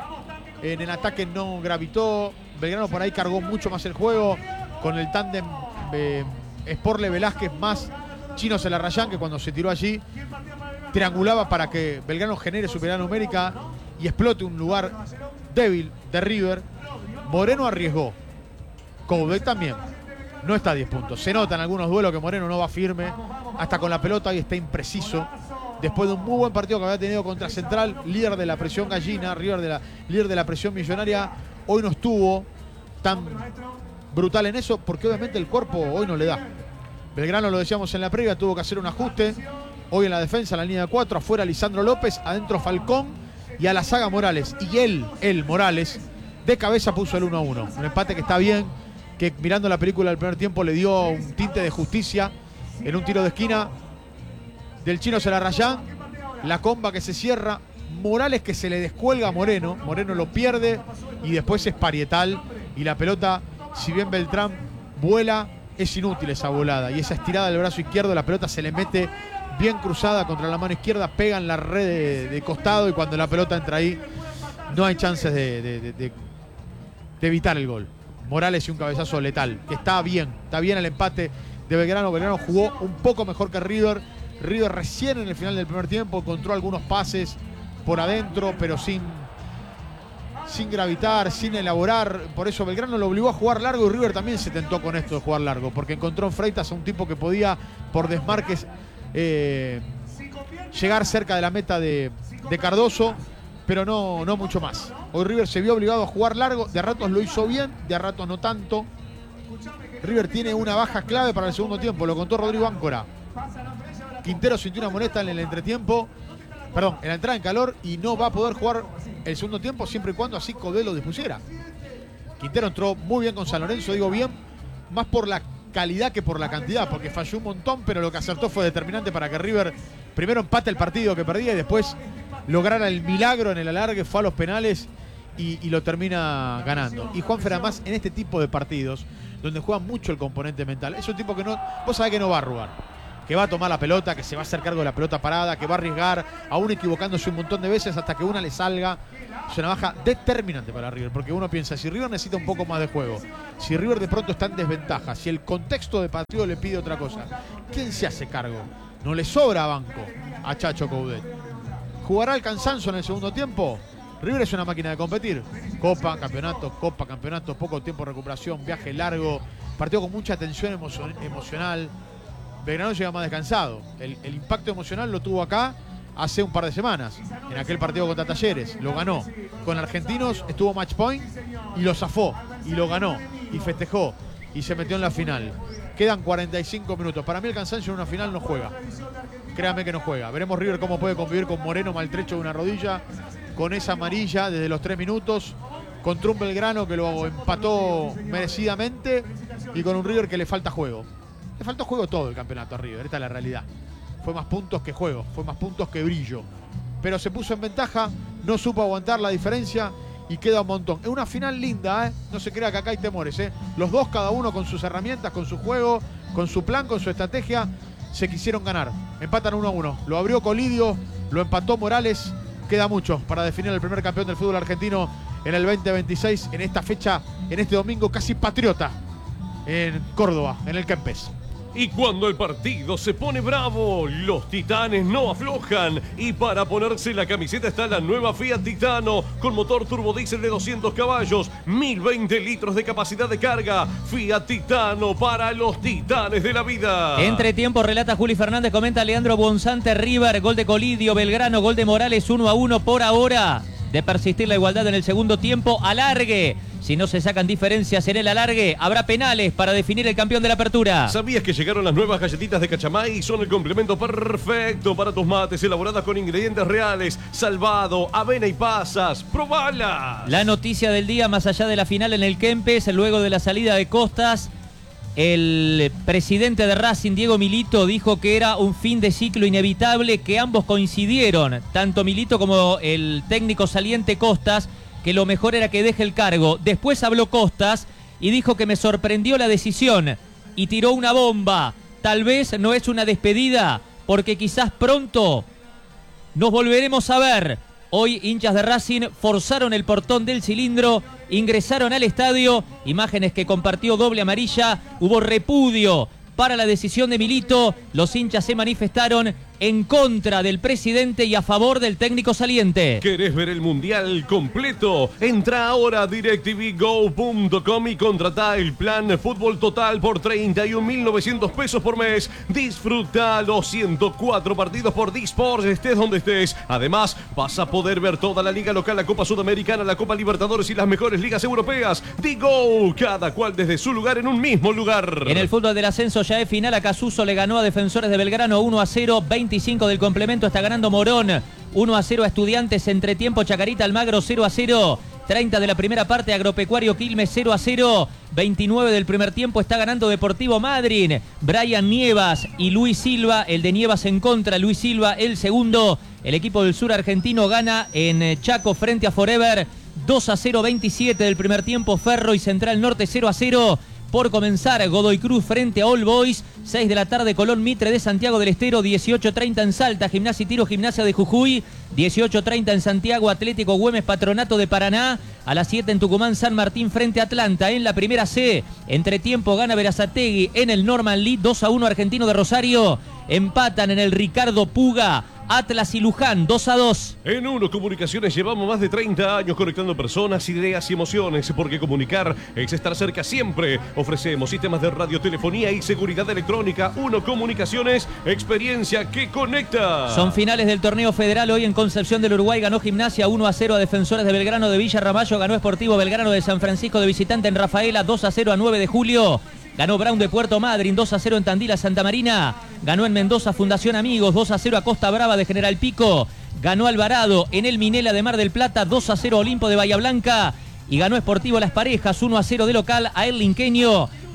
En el ataque no gravitó. Belgrano por ahí cargó mucho más el juego con el tándem eh, Sporle Velázquez más Chino Sarrayán, que cuando se tiró allí triangulaba para que Belgrano genere superioridad numérica y explote un lugar débil de River. Moreno arriesgó. Coudet también. No está a diez puntos. Se nota en algunos duelos que Moreno no va firme. Hasta con la pelota y está impreciso. Después de un muy buen partido que había tenido contra Central, líder de la presión gallina, River de la, líder de la presión millonaria, hoy no estuvo tan brutal en eso porque obviamente el cuerpo hoy no le da. Belgrano, lo decíamos en la previa, tuvo que hacer un ajuste. Hoy en la defensa, en la línea de cuatro, afuera Lisandro López, adentro Falcón y a la saga Morales. Y él, él, Morales, de cabeza puso el uno a uno. Un empate que está bien, que mirando la película del primer tiempo le dio un tinte de justicia en un tiro de esquina del Chino Sarrayán. La comba que se cierra, Morales que se le descuelga a Moreno. Moreno lo pierde y después es parietal. Y la pelota, si bien Beltrán vuela, es inútil esa volada. Y esa estirada del brazo izquierdo, la pelota se le mete bien cruzada contra la mano izquierda, pega en la red de, de costado y cuando la pelota entra ahí no hay chances de, de, de, de, de evitar el gol. Morales y un cabezazo letal, que está bien, está bien el empate de Belgrano. Belgrano jugó un poco mejor que River. River recién en el final del primer tiempo encontró algunos pases por adentro, pero sin, sin gravitar, sin elaborar. Por eso Belgrano lo obligó a jugar largo y River también se tentó con esto de jugar largo, porque encontró en Freitas a un tipo que podía, por desmarques, eh, llegar cerca de la meta de, de Cardoso, pero no, no mucho más. Hoy River se vio obligado a jugar largo, de a ratos lo hizo bien, de a ratos no tanto. River tiene una baja clave para el segundo tiempo, lo contó Rodrigo Áncora. Quintero sintió una molestia en el entretiempo, perdón, en la entrada en calor y no va a poder jugar el segundo tiempo siempre y cuando así Coudet lo dispusiera. Quintero entró muy bien con San Lorenzo, digo bien, más por la calidad que por la cantidad, porque falló un montón, pero lo que acertó fue determinante para que River primero empate el partido que perdía y después lograra el milagro en el alargue, fue a los penales y, y lo termina ganando. Y Juanfer, además, en este tipo de partidos, donde juega mucho el componente mental, es un tipo que no, vos sabés que no va a arrugar, que va a tomar la pelota, que se va a hacer cargo de la pelota parada, que va a arriesgar, aún equivocándose un montón de veces hasta que una le salga. Es una baja determinante para River, porque uno piensa, si River necesita un poco más de juego, si River de pronto está en desventaja, si el contexto de partido le pide otra cosa, ¿quién se hace cargo? No le sobra banco a Chacho Coudet. ¿Jugará el cansancio en el segundo tiempo? River es una máquina de competir. Copa, campeonato, copa, campeonato, poco tiempo de recuperación, viaje largo, partido con mucha tensión emo emocional. Belgrano llega más descansado. El, el impacto emocional lo tuvo acá hace un par de semanas, en aquel partido contra Talleres. Lo ganó. Con Argentinos estuvo match point y lo zafó. Y lo ganó. Y festejó. Y se metió en la final. Quedan cuarenta y cinco minutos. Para mí el cansancio en una final no juega. Créame que no juega. Veremos River cómo puede convivir con Moreno maltrecho de una rodilla, con esa amarilla desde los tres minutos, contra un Belgrano que lo empató merecidamente y con un River que le falta juego. Le faltó juego todo el campeonato a River, esta es la realidad. Fue más puntos que juego, fue más puntos que brillo. Pero se puso en ventaja, no supo aguantar la diferencia y queda un montón. Es una final linda, ¿eh? No se crea que acá hay temores, ¿eh? Los dos, cada uno con sus herramientas, con su juego, con su plan, con su estrategia, se quisieron ganar. Empatan uno a uno. Lo abrió Colidio, lo empató Morales. Queda mucho para definir el primer campeón del fútbol argentino en el veinte veintiséis, en esta fecha, en este domingo casi patriota, en Córdoba, en el Kempes. Y cuando el partido se pone bravo, los titanes no aflojan. Y para ponerse la camiseta está la nueva Fiat Titano, con motor turbodiesel de doscientos caballos, mil veinte litros de capacidad de carga. Fiat Titano para los titanes de la vida. Entre tiempo, relata Juli Fernández, comenta Leandro Bonzante. River, gol de Colidio, Belgrano, gol de Morales, uno a uno por ahora. De persistir la igualdad en el segundo tiempo, alargue. Si no se sacan diferencias en el alargue, habrá penales para definir el campeón de la apertura. ¿Sabías que llegaron las nuevas galletitas de Cachamay y son el complemento perfecto para tus mates, elaboradas con ingredientes reales, salvado, avena y pasas? ¡Probala! La noticia del día, más allá de la final en el Kempes, luego de la salida de Costas, el presidente de Racing, Diego Milito, dijo que era un fin de ciclo inevitable, que ambos coincidieron, tanto Milito como el técnico saliente Costas, que lo mejor era que deje el cargo. Después habló Costas y dijo que me sorprendió la decisión y tiró una bomba. Tal vez no es una despedida, porque quizás pronto nos volveremos a ver. Hoy hinchas de Racing forzaron el portón del cilindro, ingresaron al estadio, imágenes que compartió Doble Amarilla, hubo repudio para la decisión de Milito, los hinchas se manifestaron en contra del presidente y a favor del técnico saliente. ¿Querés ver el mundial completo? Entra ahora a DirecTV Go punto com y contratá el plan Fútbol Total por treinta y un mil novecientos pesos por mes. Disfruta los ciento cuatro partidos por D-Sports, estés donde estés. Además, vas a poder ver toda la liga local, la Copa Sudamericana, la Copa Libertadores y las mejores ligas europeas. D-Go, cada cual desde su lugar en un mismo lugar. En el fútbol del ascenso ya es final. Acasuso le ganó a Defensores de Belgrano uno a cero, veinticinco del complemento está ganando Morón, uno a cero a Estudiantes, entretiempo Chacarita Almagro cero a cero, treinta de la primera parte Agropecuario Quilmes cero a cero, veintinueve del primer tiempo está ganando Deportivo Madryn, Brian Nievas y Luis Silva, el de Nievas en contra, Luis Silva el segundo, el equipo del sur argentino gana en Chaco frente a Forever, dos a cero, veintisiete del primer tiempo, Ferro y Central Norte cero a cero. Por comenzar, Godoy Cruz frente a All Boys, seis de la tarde, Colón Mitre de Santiago del Estero, dieciocho treinta en Salta, Gimnasia y Tiro, Gimnasia de Jujuy, dieciocho treinta en Santiago, Atlético Güemes, Patronato de Paraná, a las siete en Tucumán, San Martín frente a Atlanta, en la primera C, entretiempo gana Berazategui en el Norman Lee, dos a uno Argentino de Rosario, empatan en el Ricardo Puga, Atlas y Luján, dos a dos. En Uno Comunicaciones llevamos más de treinta años conectando personas, ideas y emociones, porque comunicar es estar cerca siempre. Ofrecemos sistemas de radiotelefonía y seguridad electrónica. Uno Comunicaciones, experiencia que conecta. Son finales del torneo federal. Hoy en Concepción del Uruguay ganó Gimnasia uno a cero a Defensores de Belgrano de Villa Ramallo, ganó Sportivo Belgrano de San Francisco de visitante en Rafaela, dos a cero a nueve de julio. Ganó Brown de Puerto Madryn, dos a cero en Tandil a Santa Marina. Ganó en Mendoza Fundación Amigos, dos a cero a Costa Brava de General Pico. Ganó Alvarado en el Minela de Mar del Plata, dos a cero Olimpo de Bahía Blanca. Y ganó Sportivo Las Parejas, uno a cero de local a El Linqueño.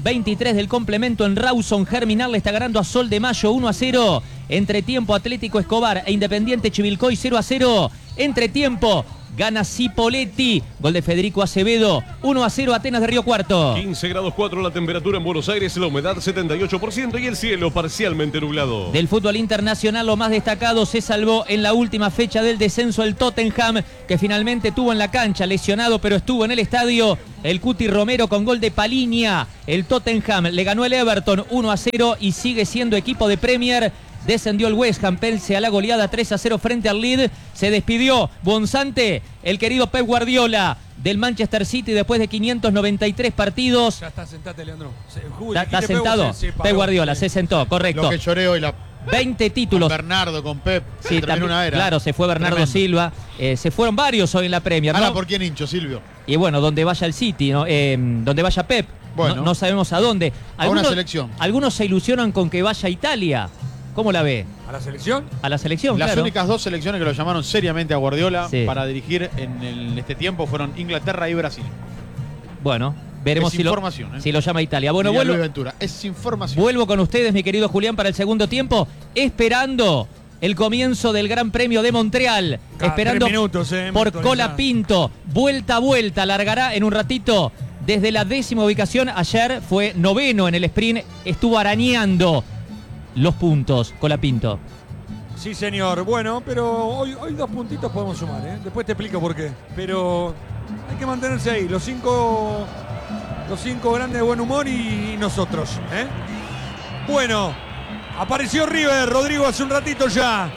veintitrés del complemento en Rawson. Germinal le está ganando a Sol de Mayo uno a cero. Entretiempo, Atlético Escobar e Independiente Chivilcoy cero a cero. Entretiempo, gana Cipolletti. Gol de Federico Acevedo. uno a cero Atenas de Río Cuarto. quince grados cuatro la temperatura en Buenos Aires, la humedad setenta y ocho por ciento y el cielo parcialmente nublado. Del fútbol internacional, lo más destacado, se salvó en la última fecha del descenso el Tottenham, que finalmente tuvo en la cancha, lesionado, pero estuvo en el estadio, el Cuti Romero con gol de Palinia. El Tottenham le ganó el Everton uno a cero y sigue siendo equipo de Premier. Descendió el West Ham pese a la goleada tres a cero frente al Leeds. Se despidió Bonzante, el querido Pep Guardiola del Manchester City después de quinientos noventa y tres partidos. Ya está, sentate, Leandro. ¿Está, está sentado? Se, se Pep Guardiola, sí. Se sentó, correcto. Lo que lloré hoy, la... veinte títulos. Con Bernardo, con Pep. Sí, también, una era. Claro, se fue Bernardo Tremendo. Silva. Eh, se fueron varios hoy en la Premier. Ahora, ¿no? ¿por quién hincho, Silvio? Y bueno, donde vaya el City, ¿no? Eh, donde vaya Pep. Bueno. No, no sabemos a dónde. Algunos, a una selección. Algunos se ilusionan con que vaya a Italia. ¿Cómo la ve? ¿A la selección? A la selección, Las claro. únicas dos selecciones que lo llamaron seriamente a Guardiola sí. para dirigir en el, este tiempo fueron Inglaterra y Brasil. Bueno, veremos es si, lo, ¿eh? si lo llama Italia. Bueno, vuelvo, es información. Vuelvo con ustedes, mi querido Julián, para el segundo tiempo, esperando el comienzo del Gran Premio de Montreal. Cada esperando minutos, eh, por Colapinto. Vuelta a vuelta, largará en un ratito desde la décima ubicación. Ayer fue noveno en el sprint, estuvo arañando los puntos, Colapinto. Sí, señor. Bueno, pero hoy, hoy dos puntitos podemos sumar, ¿eh? Después te explico por qué. Pero hay que mantenerse ahí. Los cinco, los cinco grandes de buen humor y, y nosotros, ¿eh? Bueno, apareció River, Rodrigo, hace un ratito ya.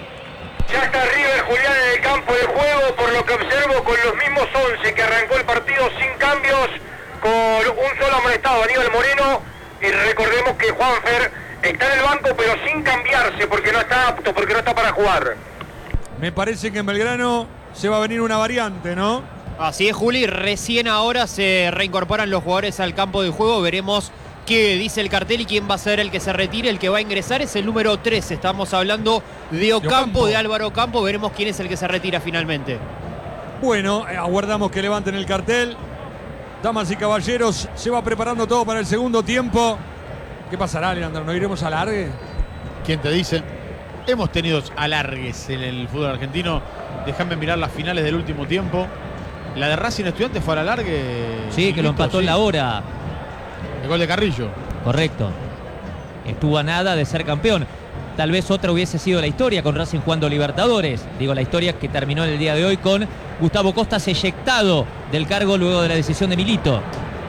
Ya está River, Julián, en el campo de juego, por lo que observo, con los mismos once que arrancó el partido sin cambios, con un solo amonestado, Aníbal Moreno, y recordemos que Juanfer está en el banco pero sin cambiarse porque no está apto, porque no está para jugar. Me parece que en Belgrano se va a venir una variante, ¿no? Así es, Juli, recién ahora se reincorporan los jugadores al campo de juego, veremos qué dice el cartel y quién va a ser el que se retire. El que va a ingresar es el número trece, estamos hablando de Ocampo, de, Ocampo. de Álvaro Ocampo, veremos quién es el que se retira finalmente. Bueno, aguardamos que levanten el cartel. Damas y caballeros, se va preparando todo para el segundo tiempo. ¿Qué pasará, Leandro? ¿No iremos a alargue? ¿Quién te dice? Hemos tenido alargues en el fútbol argentino. Déjame mirar las finales del último tiempo. La de Racing Estudiantes fue al alargue. Sí, que lo empató sí. en la hora. El gol de Carrillo. Correcto. Estuvo a nada de ser campeón. Tal vez otra hubiese sido la historia con Racing jugando Libertadores. Digo, la historia que terminó en el día de hoy con Gustavo Costas eyectado del cargo luego de la decisión de Milito.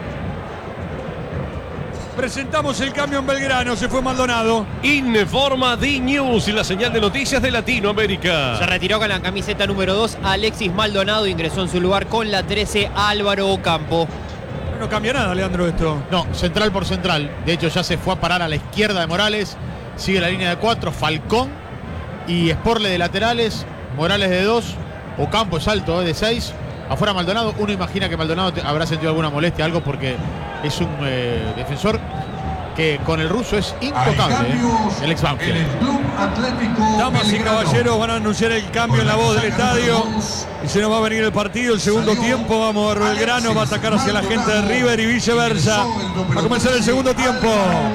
Presentamos el cambio en Belgrano, se fue Maldonado. Informa D-News y la señal de noticias de Latinoamérica. Se retiró con la camiseta número dos Alexis Maldonado, ingresó en su lugar con la trece Álvaro Ocampo. No cambia nada, Leandro, esto. No, central por central. De hecho, ya se fue a parar a la izquierda de Morales. Sigue la línea de cuatro, Falcón y Sporle de laterales, Morales de dos, Ocampo es alto, eh, de seis. Afuera Maldonado, uno imagina que Maldonado habrá sentido alguna molestia, algo porque es un eh, defensor que con el ruso es intocable, eh, el ex Banfield. Damas y caballeros, van a anunciar el cambio en la voz del estadio y se nos va a venir el partido, el segundo tiempo. Vamos a ver, Belgrano va a atacar hacia la gente de River y viceversa. Va a comenzar el segundo tiempo.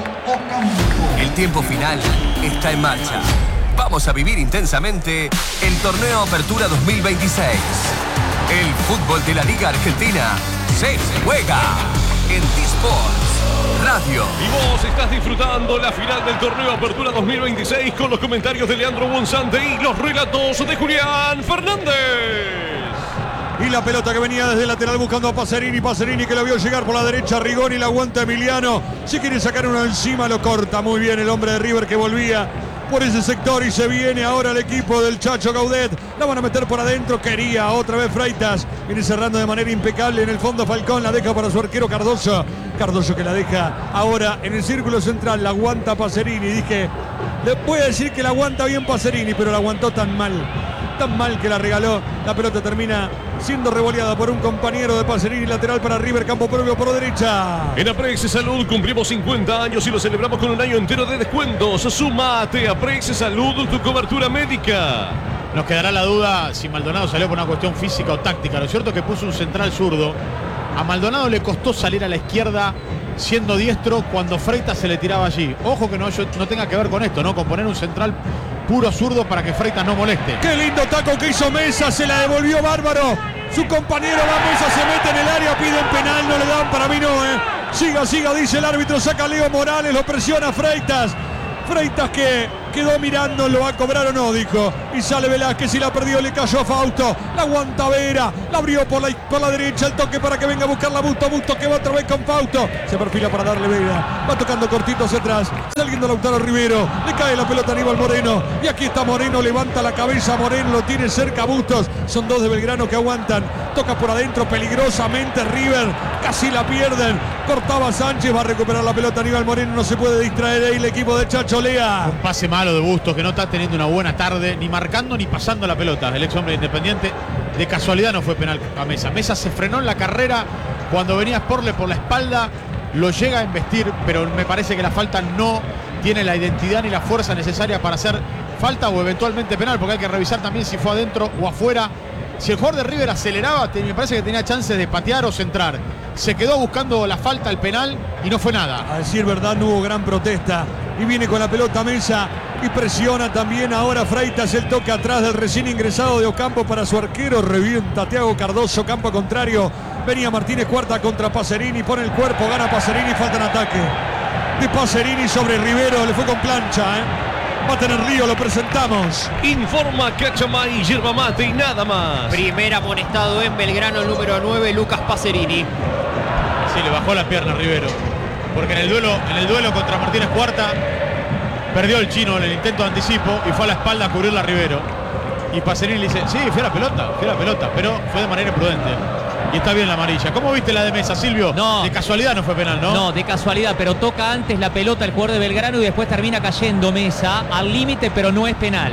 El tiempo final está en marcha. Vamos a vivir intensamente el torneo Apertura dos mil veintiséis. El fútbol de la Liga Argentina se juega en T-Sports Radio. Y vos estás disfrutando la final del torneo Apertura dos mil veintiséis con los comentarios de Leandro Bonzante y los relatos de Julián Fernández. Y la pelota que venía desde el lateral buscando a Pacerini. Pacerini que lo vio llegar por la derecha. Rigoni la aguanta Emiliano. Si quiere sacar uno encima lo corta muy bien el hombre de River que volvía por ese sector y se viene ahora el equipo del Chacho Gaudet. La van a meter por adentro. Quería otra vez Freitas. Viene cerrando de manera impecable en el fondo Falcón. La deja para su arquero Cardoso. Cardoso que la deja ahora en el círculo central. La aguanta Pacerini. Dije, le voy a decir que la aguanta bien Pacerini, pero la aguantó tan mal. Tan mal que la regaló. La pelota termina siendo revoleada por un compañero de Pacerini, lateral para River, campo propio por derecha. En Aprex Salud cumplimos cincuenta años y lo celebramos con un año entero de descuentos. Sumate a Aprex Salud, tu cobertura médica. Nos quedará la duda si Maldonado salió por una cuestión física o táctica. Lo cierto es que puso un central zurdo. A Maldonado le costó salir a la izquierda siendo diestro cuando Freitas se le tiraba allí. Ojo que no, yo, no tenga que ver con esto, ¿no? Con poner un central puro zurdo para que Freitas no moleste. Qué lindo taco que hizo Mesa, se la devolvió bárbaro. Su compañero va Mesa, se mete en el área, piden penal, no le dan, para mí no, ¿eh? Siga, siga, dice el árbitro, saca a Leo Morales, lo presiona Freitas. Freitas que quedó mirando, ¿lo va a cobrar o no? Dijo. Y sale Velázquez y la perdió, le cayó a Fausto. La aguanta Vera, la abrió por la, por la derecha, el toque para que venga a buscar la Busto. Busto que va otra vez con Fausto. Se perfila para darle Vera. Va tocando cortito hacia atrás. Saliendo Lautaro Rivero. Le cae la pelota a Aníbal Moreno. Y aquí está Moreno, levanta la cabeza. Moreno lo tiene cerca Bustos. Son dos de Belgrano que aguantan. Toca por adentro peligrosamente River. Casi la pierden. Cortaba Sánchez, va a recuperar la pelota Aníbal Moreno. No se puede distraer ahí el equipo de Chacho Lea. Un pase malo de Bustos que no está teniendo una buena tarde, ni marcando ni pasando la pelota. El ex hombre Independiente, de casualidad no fue penal a Mesa. Mesa se frenó en la carrera cuando venía Sporle por la espalda, lo llega a embestir, pero me parece que la falta no tiene la identidad ni la fuerza necesaria para hacer falta o eventualmente penal, porque hay que revisar también si fue adentro o afuera. Si el jugador de River aceleraba, me parece que tenía chances de patear o centrar. Se quedó buscando la falta, el penal, y no fue nada. A decir verdad, no hubo gran protesta. Y viene con la pelota Mesa y presiona también ahora Freitas. El toque atrás del recién ingresado de Ocampo para su arquero. Revienta Thiago Cardoso, campo contrario. Venía Martínez Cuarta contra Pacerini, pone el cuerpo, gana Pacerini, falta en ataque. De Pacerini sobre Rivero, le fue con plancha, ¿eh? Va a tener lío, lo presentamos. Informa Cachamay, yerba mate y nada más. Primer amonestado en Belgrano, el número nueve, Lucas Pacerini. Sí, le bajó la pierna a Rivero. Porque en el duelo, en el duelo contra Martínez Cuarta perdió el chino en el intento de anticipo y fue a la espalda a cubrirla a Rivero. Y Pacerini le dice, sí, fue a la pelota, fue a la pelota, pero fue de manera imprudente. Y está bien la amarilla. ¿Cómo viste la de Mesa, Silvio? No. De casualidad no fue penal, ¿no? No, de casualidad, pero toca antes la pelota el jugador de Belgrano y después termina cayendo Mesa al límite, pero no es penal.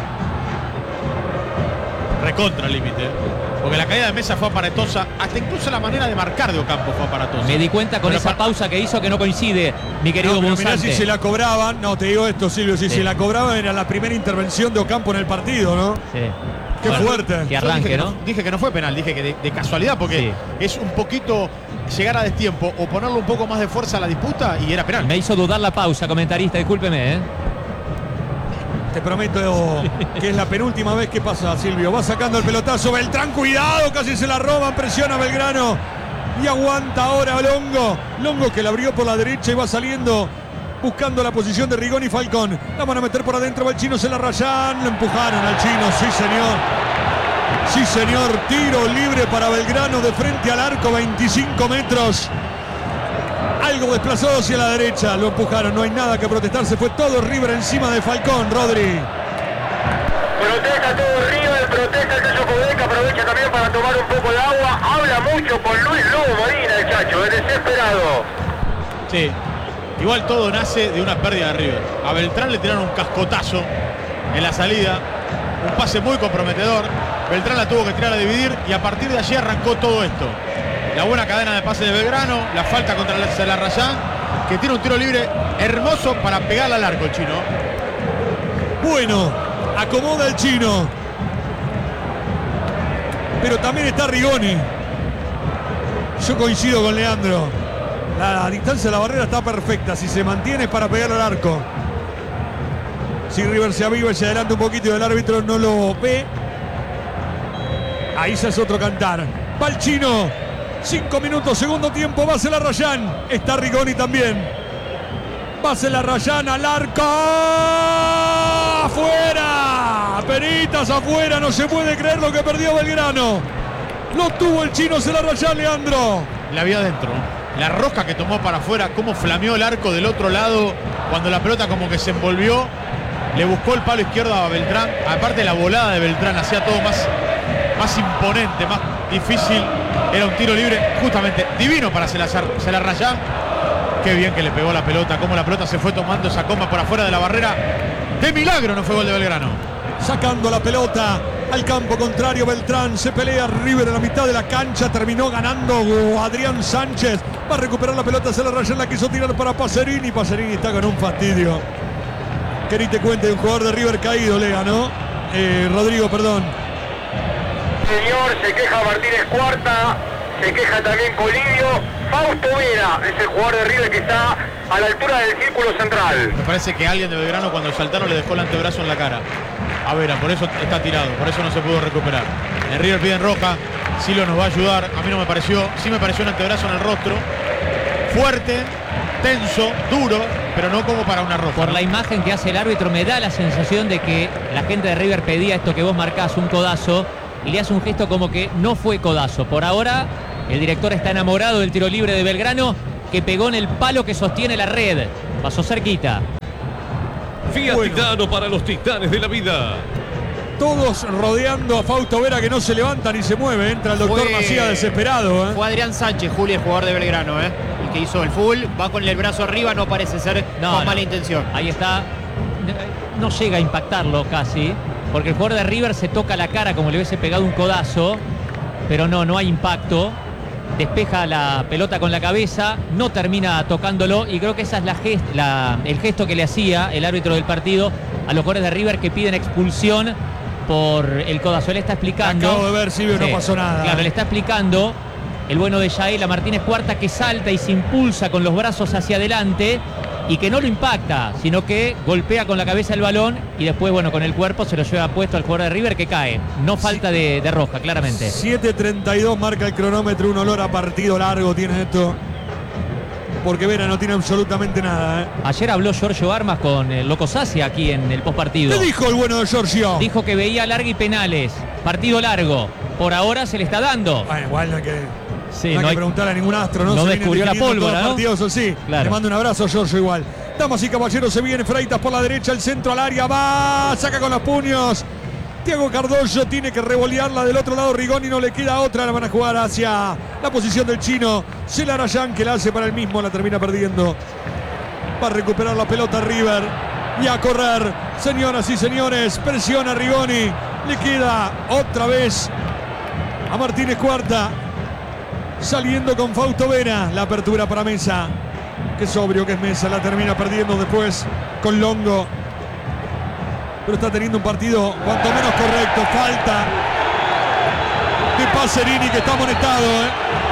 Recontra límite. Porque la caída de Mesa fue aparatosa. Hasta incluso la manera de marcar de Ocampo fue aparatosa. Me di cuenta con pero esa para... pausa que hizo que no coincide, mi querido no, pero Monzante. mirá si se la cobraban. No, te digo esto, Silvio. Si sí. se la cobraban era la primera intervención de Ocampo en el partido, ¿no? Sí. Qué bueno, fuerte. Que arranque, dije ¿no? Que no Dije que no fue penal, dije que de, de casualidad, porque sí. Es un poquito llegar a destiempo o ponerle un poco más de fuerza a la disputa y era penal. Me hizo dudar la pausa, comentarista, discúlpeme, ¿eh? Te prometo que es la penúltima vez que pasa, Silvio. Va sacando el pelotazo. Beltrán, cuidado, casi se la roban. Presiona Belgrano. Y aguanta ahora Longo. Longo que la abrió por la derecha y va saliendo buscando la posición de Rigoni y Falcón. La van a meter por adentro. Va el chino, se la rayan. Lo empujaron al chino. Sí, señor. Sí, señor. Tiro libre para Belgrano de frente al arco. veinticinco metros. Algo desplazado hacia la derecha, lo empujaron, no hay nada que protestar, se fue todo River encima de Falcón, Rodri. Protesta todo River, protesta el Chacho Coudet, aprovecha también para tomar un poco de agua, habla mucho con Luis Lobo Molina, el Chacho, es desesperado. Sí, igual todo nace de una pérdida de River. A Beltrán le tiraron un cascotazo en la salida, un pase muy comprometedor, Beltrán la tuvo que tirar a dividir y a partir de allí arrancó todo esto. La buena cadena de pase de Belgrano, la falta contra la Celarrayán, que tiene un tiro libre hermoso para pegarle al arco el chino. Bueno, acomoda el chino. Pero también está Rigoni. Yo coincido con Leandro. La distancia de la barrera está perfecta. Si se mantiene es para pegarle al arco. Si River se aviva y se adelanta un poquito y el árbitro no lo ve, ahí se hace otro cantar. Va el chino. Cinco minutos, segundo tiempo, va Celarrayán. Está Rigoni también. Va Celarrayán al arco. ¡Afuera! Peritas afuera, no se puede creer lo que perdió Belgrano. Lo tuvo el chino Celarrayán, Leandro. La vio adentro. La rosca que tomó para afuera, cómo flameó el arco del otro lado. Cuando la pelota como que se envolvió. Le buscó el palo izquierdo a Beltrán. Aparte la volada de Beltrán hacía todo más, más imponente, más difícil. Era un tiro libre justamente divino para Celarrayán. Qué bien que le pegó la pelota, cómo la pelota se fue tomando esa coma por afuera de la barrera. De milagro no fue gol de Belgrano. Sacando la pelota al campo contrario, Beltrán se pelea River en la mitad de la cancha, terminó ganando Adrián Sánchez. Va a recuperar la pelota, Celarrayán la quiso tirar para Pacerini. Pacerini está con un fastidio. Que ni te cuente de un jugador de River caído, Lea, ¿no? Eh, Rodrigo, perdón. Señor, se queja Martínez Cuarta, se queja también Colivio, Fausto Vera es el jugador de River que está a la altura del círculo central. Me parece que alguien de Belgrano cuando saltaron le dejó el antebrazo en la cara a Vera, por eso está tirado, por eso no se pudo recuperar. En River piden roja, Silo nos va a ayudar, a mí no me pareció, sí me pareció un antebrazo en el rostro, fuerte, tenso, duro, pero no como para una roja. Por ¿no? la imagen que hace el árbitro me da la sensación de que la gente de River pedía esto que vos marcás, un codazo, y le hace un gesto como que no fue codazo. Por ahora el director está enamorado del tiro libre de Belgrano, que pegó en el palo que sostiene la red. Pasó cerquita. Fiat bueno. Titano para los titanes de la vida. Todos rodeando a Fausto Vera, que no se levanta ni se mueve. Entra el doctor Fue- Macías desesperado. ¿eh? Fue Adrián Sánchez, Julio, el jugador de Belgrano, ¿eh? El que hizo el full, va con el brazo arriba, no parece ser No, con no. mala intención. Ahí está. No llega a impactarlo casi, porque el jugador de River se toca la cara como le hubiese pegado un codazo, pero no, no hay impacto. Despeja la pelota con la cabeza, no termina tocándolo, y creo que esa es la gest- la- el gesto que le hacía el árbitro del partido a los jugadores de River que piden expulsión por el codazo. Él está explicando. Acabo de ver, Silvio, no pasó nada. Claro, le está explicando el bueno de Yael a Martínez Cuarta, que salta y se impulsa con los brazos hacia adelante y que no lo impacta, sino que golpea con la cabeza el balón y después, bueno, con el cuerpo se lo lleva puesto al jugador de River, que cae. No falta de, de roja, claramente. siete treinta y dos marca el cronómetro, un olor a partido largo tiene esto. Porque Vera no tiene absolutamente nada. ¿eh? Ayer habló Giorgio Armas con el Loco Sacia aquí en el postpartido. ¿Qué dijo el bueno de Giorgio? Dijo que veía larga y penales. Partido largo. Por ahora se le está dando. Bueno, igual no hay que, Sí, no hay no que hay- preguntarle a ningún astro, ¿no? no Se vienen descubrió la definiendo pólvora, todos los ¿no? partidos, eso sí. Claro. Le mando un abrazo a Giorgio igual. Damas y caballeros, se viene Freitas por la derecha, el centro al área, va, saca con los puños. Thiago Cardoso tiene que revolearla del otro lado, Rigoni, no le queda otra, la van a jugar hacia la posición del chino. Celarayán, que la hace para el mismo, la termina perdiendo. Va a recuperar la pelota River y a correr, señoras y señores, presiona Rigoni, le queda otra vez a Martínez Cuarta, saliendo con Fausto Vera, la apertura para Mesa. Qué sobrio que es Mesa, la termina perdiendo después con Longo. Pero está teniendo un partido cuanto menos correcto. Falta de Pacerini, que está amonestado. ¿eh?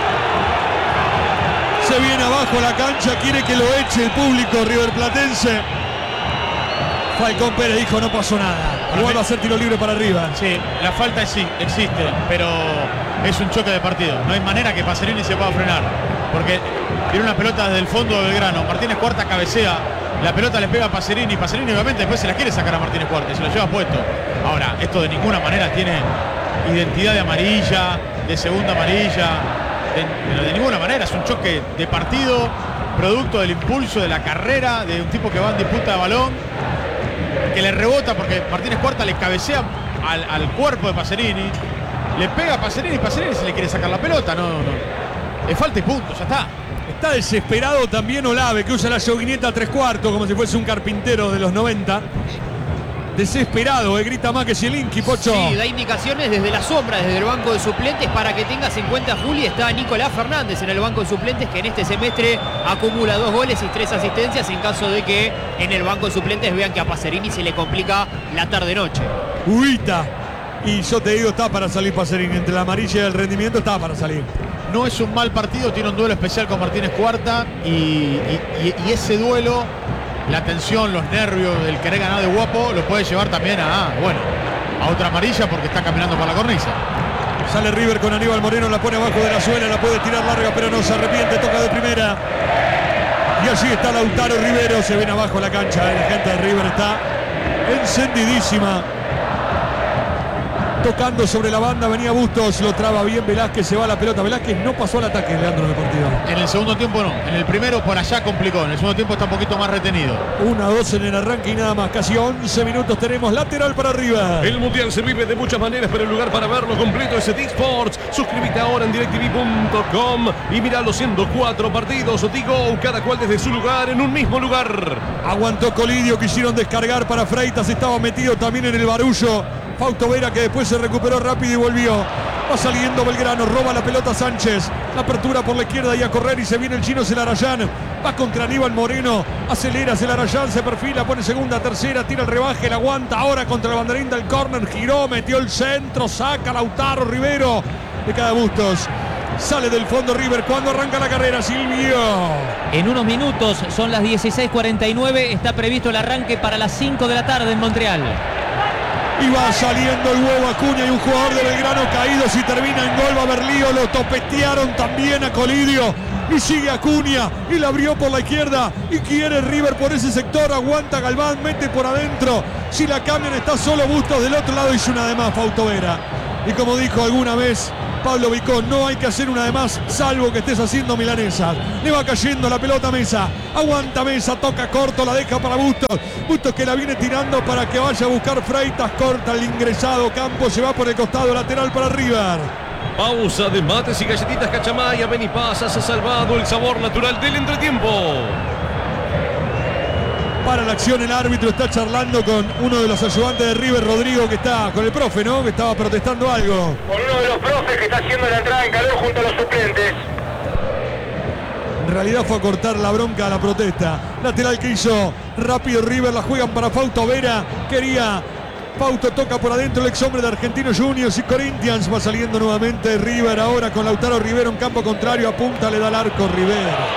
Se viene abajo la cancha, quiere que lo eche el público riverplatense. Falcón Pérez dijo no pasó nada. Igual va a ser tiro libre para arriba. Sí, la falta sí existe, pero es un choque de partido. No hay manera que Pacerini se pueda frenar. Porque tiene una pelota desde el fondo de Belgrano. Martínez Cuarta cabecea. La pelota le pega a Pacerini. Pacerini obviamente después se la quiere sacar a Martínez Cuarta y se lo lleva puesto. Ahora, esto de ninguna manera tiene identidad de amarilla, de segunda amarilla. De, pero de ninguna manera es un choque de partido, producto del impulso de la carrera, de un tipo que va en disputa de balón, que le rebota porque Martínez Cuarta le cabecea al, al cuerpo de Pacerini. Le pega a Pacerini y Pacerini se le quiere sacar la pelota. No, no. Es falta y punto, ya está. Está desesperado también Olave, que usa la yoguineta a tres cuartos como si fuese un carpintero de los noventa. Desesperado, eh, grita más que Zielinski, Pocho. Sí, da indicaciones desde la sombra, desde el banco de suplentes, para que tengas en cuenta, Juli. Está Nicolás Fernández en el banco de suplentes, que en este semestre acumula dos goles y tres asistencias, en caso de que en el banco de suplentes vean que a Pacerini se le complica la tarde-noche. Uita. Y yo te digo, está para salir Pacerini. Entre la amarilla y el rendimiento está para salir. No es un mal partido, tiene un duelo especial con Martínez Cuarta y, y, y, y ese duelo, la tensión, los nervios, el querer ganar de guapo, lo puede llevar también a, bueno, a otra amarilla porque está caminando por la cornisa. Sale River con Aníbal Moreno, la pone abajo de la suela, la puede tirar larga, pero no se arrepiente, toca de primera. Y allí está Lautaro Rivero, se viene abajo la cancha, la gente de River está encendidísima. Tocando sobre la banda, venía Bustos, lo traba bien Velázquez, se va la pelota. Velázquez no pasó al ataque, Leandro, en el partido. En el segundo tiempo no, en el primero por allá complicó, en el segundo tiempo está un poquito más retenido. uno a dos en el arranque y nada más, casi once minutos tenemos, lateral para arriba. El Mundial se vive de muchas maneras, pero el lugar para verlo completo es D-Sports. Suscríbete ahora en directv punto com y mira los ciento cuatro partidos Digo, cada cual desde su lugar, en un mismo lugar. Aguantó Colidio, quisieron descargar para Freitas, estaba metido también en el barullo. Fausto Vera, que después se recuperó rápido y volvió. Va saliendo Belgrano, roba la pelota Sánchez. La apertura por la izquierda y a correr, y se viene el chino Celarayán. Va contra Aníbal Moreno. Acelera Celarayán, se perfila, pone segunda, tercera, tira el rebaje, la aguanta ahora contra el banderín del córner. Giró, metió el centro, saca Lautaro Rivero. De cada Bustos. Sale del fondo River cuando arranca la carrera, Silvio. En unos minutos, son las dieciséis cuarenta y nueve, está previsto el arranque para las cinco de la tarde en Montreal. Y va saliendo el huevo Acuña y un jugador de Belgrano caído. Si termina en gol va a haber lío. Lo topetearon también a Colidio. Y sigue Acuña. Y la abrió por la izquierda. Y quiere River por ese sector. Aguanta Galván. Mete por adentro. Si la cambian está solo Bustos. Del otro lado hizo una de más Fausto Vera. Y como dijo alguna vez Pablo Vicón, no hay que hacer una de más salvo que estés haciendo milanesas. Le va cayendo la pelota a Mesa. Aguanta Mesa, toca corto, la deja para Bustos. Bustos que la viene tirando para que vaya a buscar Freitas. Corta el ingresado. Campos se va por el costado lateral para River. Pausa de mates y galletitas Cachamay. Ven y pasas, ha salvado el sabor natural del entretiempo. Para la acción el árbitro está charlando con uno de los ayudantes de River, Rodrigo, que está con el profe, ¿no? Que estaba protestando algo. Con uno de los profes que está haciendo la entrada en calor junto a los suplentes. En realidad fue a cortar la bronca a la protesta. Lateral que hizo rápido River, la juegan para Fausto Vera. Quería, Fausto toca por adentro el ex hombre de Argentinos Juniors y Corinthians. Va saliendo nuevamente River ahora con Lautaro Rivero en campo contrario. Apunta, le da al arco Rivero.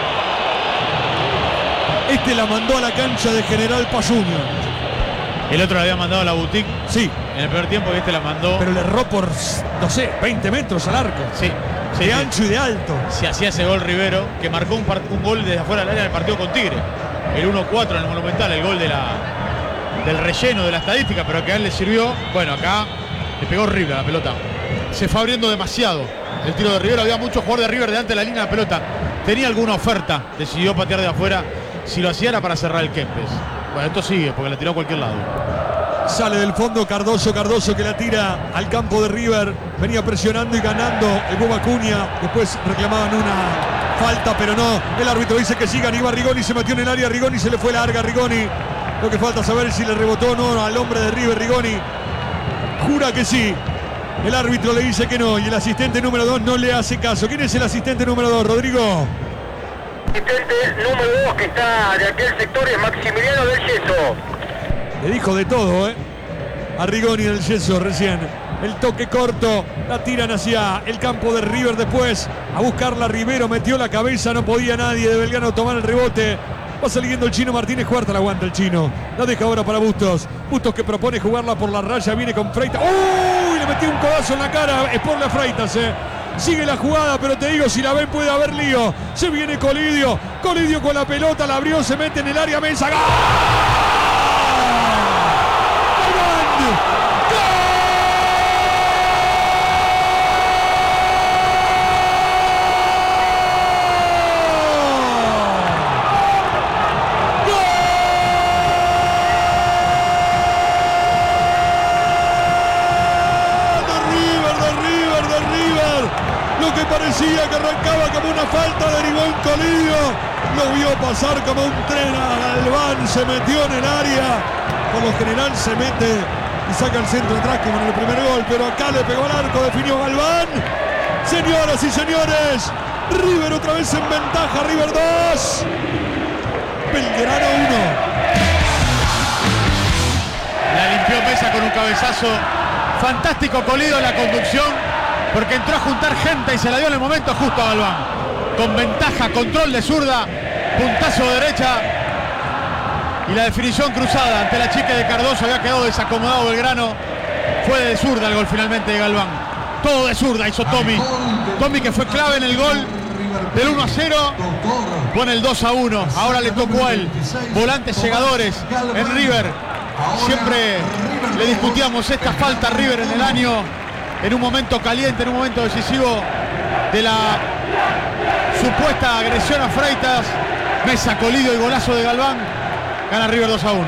Este la mandó a la cancha de General Paz Junior. El otro la había mandado a la boutique. Sí. En el primer tiempo y este la mandó. Pero le erró por, no sé, veinte metros al arco. Sí. sí de sí. ancho y de alto. Se hacía ese gol Rivero, que marcó un, un gol desde afuera del área del partido con Tigre. El uno cuatro en el Monumental, el gol de la, del relleno de la estadística, pero que a él le sirvió. Bueno, acá le pegó horrible a la pelota. Se fue abriendo demasiado el tiro de Rivero. Había mucho jugador de River delante de la línea de la pelota. Tenía alguna oferta, decidió patear de afuera. Si lo hacía era para cerrar el Kempes. Bueno, esto sigue porque la tiró a cualquier lado. Sale del fondo Cardoso, Cardoso que la tira al campo de River. Venía presionando y ganando el Boba Acuña. Después reclamaban una falta, pero no. El árbitro dice que sigan. Iba Rigoni, se metió en el área. Rigoni se le fue larga. Rigoni. Lo que falta saber es si le rebotó o no al hombre de River. Rigoni jura que sí. El árbitro le dice que no. Y el asistente número dos no le hace caso. ¿Quién es el asistente número dos, Rodrigo? Asistente número dos que está de aquel sector es Maximiliano del Yeso. Le dijo de todo, ¿eh? A Rigoni del Yeso recién. El toque corto, la tiran hacia el campo de River después. A buscarla Rivero, metió la cabeza, no podía nadie de Belgrano tomar el rebote. Va saliendo el Chino Martínez, cuarta la aguanta el Chino. La deja ahora para Bustos. Bustos que propone jugarla por la raya, viene con Freitas. ¡Uy! Le metió un codazo en la cara, es por la Freitas, ¿eh? Sigue la jugada, pero te digo, si la ven puede haber lío. Se viene Colidio. Colidio con la pelota, la abrió, se mete en el área. Mesa. ¡Gol! Parecía que arrancaba como una falta, derivó en Colidio, lo vio pasar como un tren a Galván, se metió en el área, por lo general se mete y saca el centro atrás como en el primer gol, pero acá le pegó al arco, definió Galván. Señoras y señores, River otra vez en ventaja, River dos, Belgrano uno. La limpió Mesa con un cabezazo fantástico. Colidio en la conducción, porque entró a juntar gente y se la dio en el momento justo a Galván. Con ventaja, control de zurda, puntazo de derecha. Y la definición cruzada ante la chica de Cardoso. Había quedado desacomodado Belgrano. Fue de zurda el gol finalmente de Galván. Todo de zurda hizo Tommy. Tommy que fue clave en el gol del uno a cero. Pone el dos a uno. Ahora le tocó a él. Volantes llegadores en River. Siempre le discutíamos esta falta a River en el año. En un momento caliente, en un momento decisivo de la supuesta agresión a Freitas. Mesa, Colidio y golazo de Galván. Gana River dos a uno.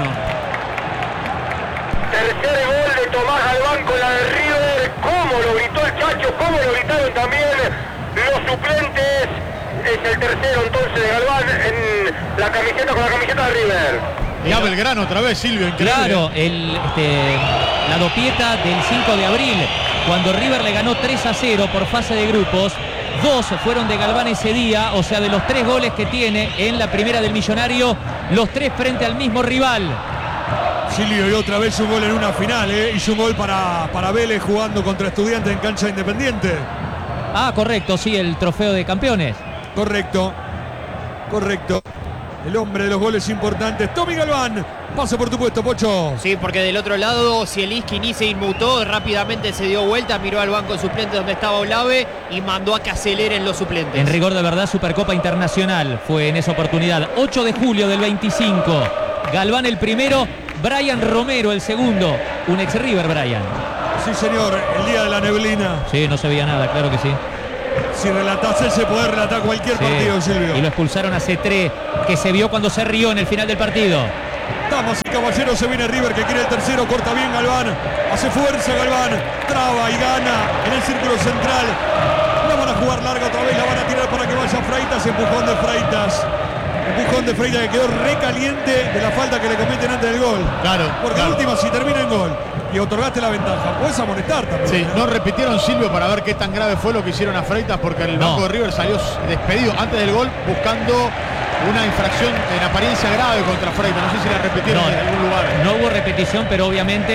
Tercer gol de Tomás Galván con la de River. Cómo lo gritó el Chacho, cómo lo gritaron también los suplentes. Es el tercero entonces de Galván en la camiseta, con la camiseta de River. Y a Belgrano otra vez, Silvio, increíble. Claro, el, este, la dopieta del cinco de abril, cuando River le ganó tres a cero por fase de grupos. Dos fueron de Galván ese día, o sea, de los tres goles que tiene en la primera del Millonario, los tres frente al mismo rival. Silvio, y otra vez un gol en una final, ¿eh? Hizo un gol para, para Vélez jugando contra Estudiantes en cancha Independiente. Ah, correcto, sí, el trofeo de campeones. Correcto, correcto. El hombre de los goles importantes, Tommy Galván. Pasa por tu puesto, Pocho. Sí, porque del otro lado, Zielinski ni se inmutó, rápidamente se dio vuelta, miró al banco de suplentes donde estaba Olave y mandó a que aceleren los suplentes. En rigor de verdad, Supercopa Internacional fue en esa oportunidad. ocho de julio del veinticinco. Galván el primero, Brian Romero el segundo. Un ex River, Brian. Sí, señor, el día de la neblina. Sí, no se veía nada, claro que sí. Si relatás ese, podés relatar cualquier Sí. partido, Silvio. Y lo expulsaron a Cetré, que se vio cuando se rió en el final del partido. Damas y caballeros, se viene River que quiere el tercero, corta bien Galván, hace fuerza Galván, traba y gana en el círculo central. La van a jugar larga otra vez, la van a tirar para que vaya Freitas, empujón de Freitas. Empujón de Freitas que quedó recaliente de la falta que le cometen antes del gol. Claro. Porque claro. la última, si termina en gol y otorgaste la ventaja, puedes amonestar también. Sí, no repitieron, Silvio, para ver qué tan grave fue lo que hicieron a Freitas, porque el No. banco de River salió despedido antes del gol buscando una infracción en apariencia grave contra Freitas. No sé si la repitieron No, en algún lugar. no hubo repetición, pero obviamente